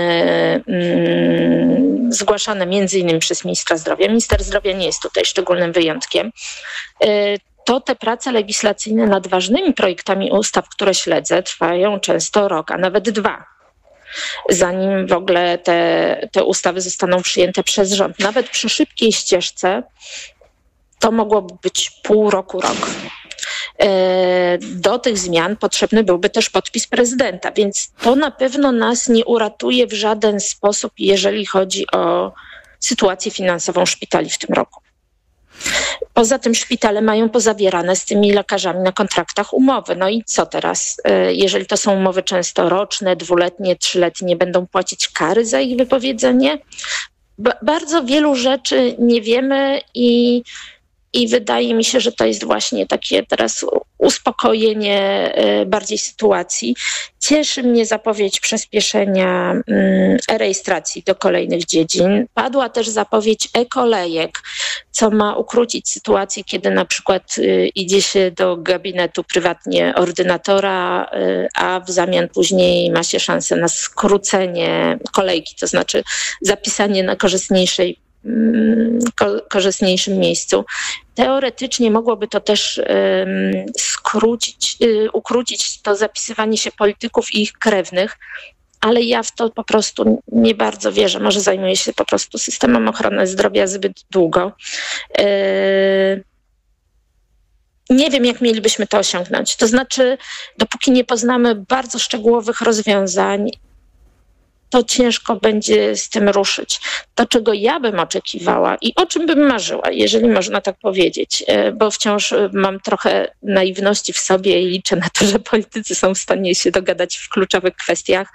mm, zgłaszane między innymi przez ministra zdrowia. Minister zdrowia nie jest tutaj szczególnym wyjątkiem. To te prace legislacyjne nad ważnymi projektami ustaw, które śledzę, trwają często rok, a nawet dwa. Zanim w ogóle te, te ustawy zostaną przyjęte przez rząd. Nawet przy szybkiej ścieżce to mogłoby być pół roku, rok. Do tych zmian potrzebny byłby też podpis prezydenta, więc to na pewno nas nie uratuje w żaden sposób, jeżeli chodzi o sytuację finansową szpitali w tym roku. Poza tym szpitale mają pozawierane z tymi lekarzami na kontraktach umowy. No i co teraz? Jeżeli to są umowy często roczne, dwuletnie, trzyletnie, będą płacić kary za ich wypowiedzenie? Ba- bardzo wielu rzeczy nie wiemy i I wydaje mi się, że to jest właśnie takie teraz uspokojenie bardziej sytuacji. Cieszy mnie zapowiedź przyspieszenia e-rejestracji do kolejnych dziedzin. Padła też zapowiedź e-kolejek, co ma ukrócić sytuację, kiedy na przykład idzie się do gabinetu prywatnie ordynatora, a w zamian później ma się szansę na skrócenie kolejki, to znaczy zapisanie na korzystniejszej Ko- korzystniejszym miejscu. Teoretycznie mogłoby to też um, skrócić, y, ukrócić to zapisywanie się polityków i ich krewnych, ale ja w to po prostu nie bardzo wierzę. Może zajmuję się po prostu systemem ochrony zdrowia zbyt długo. Y- Nie wiem, jak mielibyśmy to osiągnąć. To znaczy, dopóki nie poznamy bardzo szczegółowych rozwiązań, to ciężko będzie z tym ruszyć. To, czego ja bym oczekiwała i o czym bym marzyła, jeżeli można tak powiedzieć, bo wciąż mam trochę naiwności w sobie i liczę na to, że politycy są w stanie się dogadać w kluczowych kwestiach,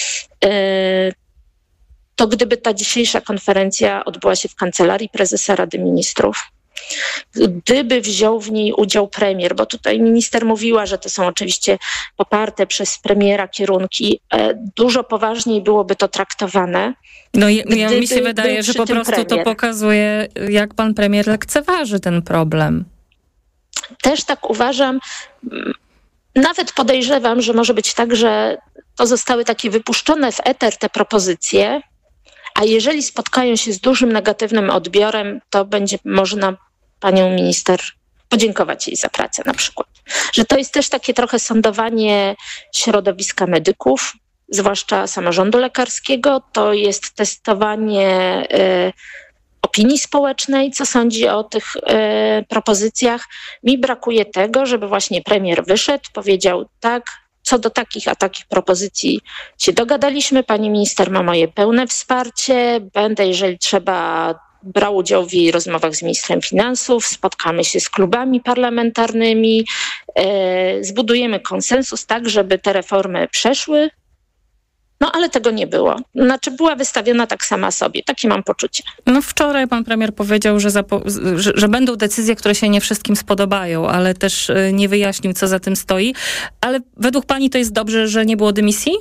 to gdyby ta dzisiejsza konferencja odbyła się w Kancelarii Prezesa Rady Ministrów, gdyby wziął w niej udział premier, bo tutaj minister mówiła, że to są oczywiście poparte przez premiera kierunki, dużo poważniej byłoby to traktowane. No i ja, mi się wydaje, że po prostu premier. To pokazuje, jak pan premier lekceważy ten problem. Też tak uważam. Nawet podejrzewam, że może być tak, że to zostały takie wypuszczone w eter te propozycje, a jeżeli spotkają się z dużym negatywnym odbiorem, to będzie można panią minister podziękować jej za pracę na przykład. Że to jest też takie trochę sądowanie środowiska medyków, zwłaszcza samorządu lekarskiego. To jest testowanie y, opinii społecznej, co sądzi o tych y, propozycjach. Mi brakuje tego, żeby właśnie premier wyszedł, powiedział tak, co do takich a takich propozycji się dogadaliśmy. Pani minister ma moje pełne wsparcie. Będę, jeżeli trzeba, brał udział w jej rozmowach z ministrem finansów. Spotkamy się z klubami parlamentarnymi. E, zbudujemy konsensus tak, żeby te reformy przeszły. No ale tego nie było. Znaczy była wystawiona tak sama sobie. Takie mam poczucie. No wczoraj pan premier powiedział, że, zapo- że, że będą decyzje, które się nie wszystkim spodobają, ale też nie wyjaśnił, co za tym stoi. Ale według pani to jest dobrze, że nie było dymisji?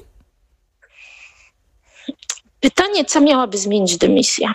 Pytanie, co miałaby zmienić dymisja?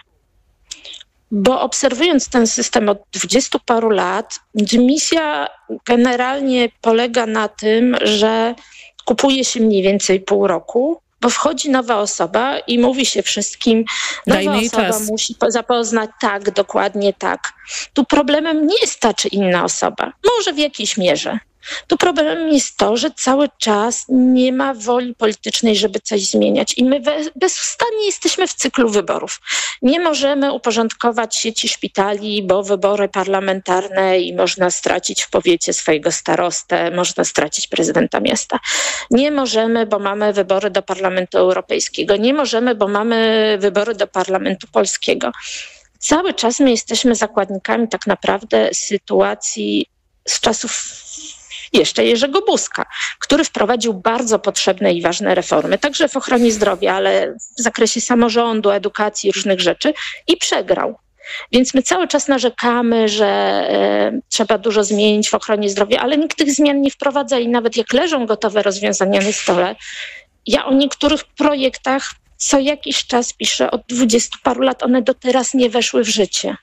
Bo obserwując ten system od dwudziestu paru lat, dymisja generalnie polega na tym, że kupuje się mniej więcej pół roku, bo wchodzi nowa osoba i mówi się wszystkim, nowa Dajmy jej osoba czas. musi zapoznać, tak, dokładnie tak. Tu problemem nie jest ta czy inna osoba, może w jakiejś mierze. Tu problemem jest to, że cały czas nie ma woli politycznej, żeby coś zmieniać i my bezustannie jesteśmy w cyklu wyborów. Nie możemy uporządkować sieci szpitali, bo wybory parlamentarne i można stracić w powiecie swojego starostę, można stracić prezydenta miasta. Nie możemy, bo mamy wybory do Parlamentu Europejskiego. Nie możemy, bo mamy wybory do Parlamentu Polskiego. Cały czas my jesteśmy zakładnikami tak naprawdę sytuacji z czasów jeszcze Jerzego Buzka, który wprowadził bardzo potrzebne i ważne reformy, także w ochronie zdrowia, ale w zakresie samorządu, edukacji, różnych rzeczy i przegrał. Więc my cały czas narzekamy, że e, trzeba dużo zmienić w ochronie zdrowia, ale nikt tych zmian nie wprowadza i nawet jak leżą gotowe rozwiązania na stole, ja o niektórych projektach co jakiś czas piszę, od dwudziestu paru lat, one do teraz nie weszły w życie.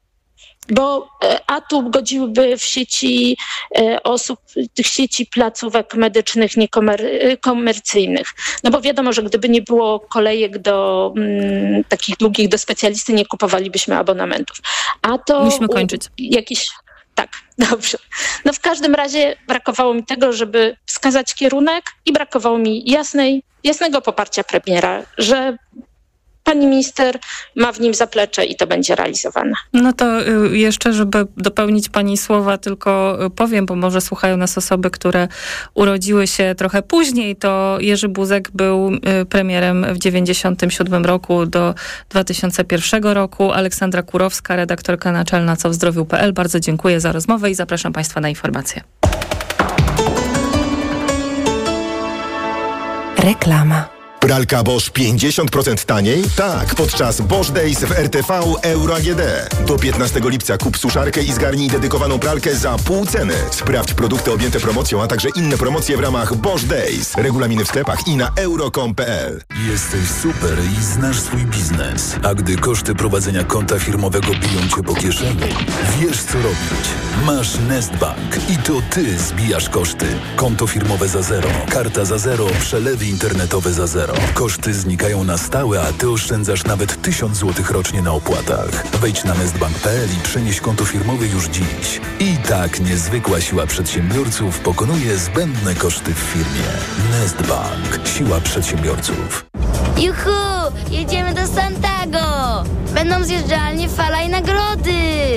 Bo a tu godziłyby w sieci osób, tych sieci placówek medycznych niekomercyjnych. No bo wiadomo, że gdyby nie było kolejek do mm, takich długich do specjalisty, nie kupowalibyśmy abonamentów. A to musimy kończyć. Jakiś, tak, dobrze. No w każdym razie brakowało mi tego, żeby wskazać kierunek i brakowało mi jasnej, jasnego poparcia premiera, że pani minister ma w nim zaplecze i to będzie realizowane. No to jeszcze, żeby dopełnić pani słowa, tylko powiem, bo może słuchają nas osoby, które urodziły się trochę później, to Jerzy Buzek był premierem w dziewięćdziesiątym siódmym roku do dwa tysiące pierwszego roku. Aleksandra Kurowska, redaktorka naczelna co w zdrowiu kropka p l. Bardzo dziękuję za rozmowę i zapraszam państwa na informacje. Reklama. Pralka Bosch pięćdziesiąt procent taniej? Tak, podczas Bosch Days w R T V Euro A G D. Do piętnastego lipca kup suszarkę i zgarnij dedykowaną pralkę za pół ceny. Sprawdź produkty objęte promocją, a także inne promocje w ramach Bosch Days. Regulaminy w sklepach i na euro kropka com kropka p l. Jesteś super i znasz swój biznes. A gdy koszty prowadzenia konta firmowego biją cię po kieszeni, wiesz co robić. Masz Nestbank i to ty zbijasz koszty. Konto firmowe za zero, karta za zero, przelewy internetowe za zero. Koszty znikają na stałe, a ty oszczędzasz nawet tysiąc złotych rocznie na opłatach. Wejdź na nestbank kropka p l i przenieś konto firmowe już dziś. I tak niezwykła siła przedsiębiorców pokonuje zbędne koszty w firmie. Nestbank. Siła przedsiębiorców. Juhu! Jedziemy do Santago! Będą zjeżdżalnie, fala i nagrody!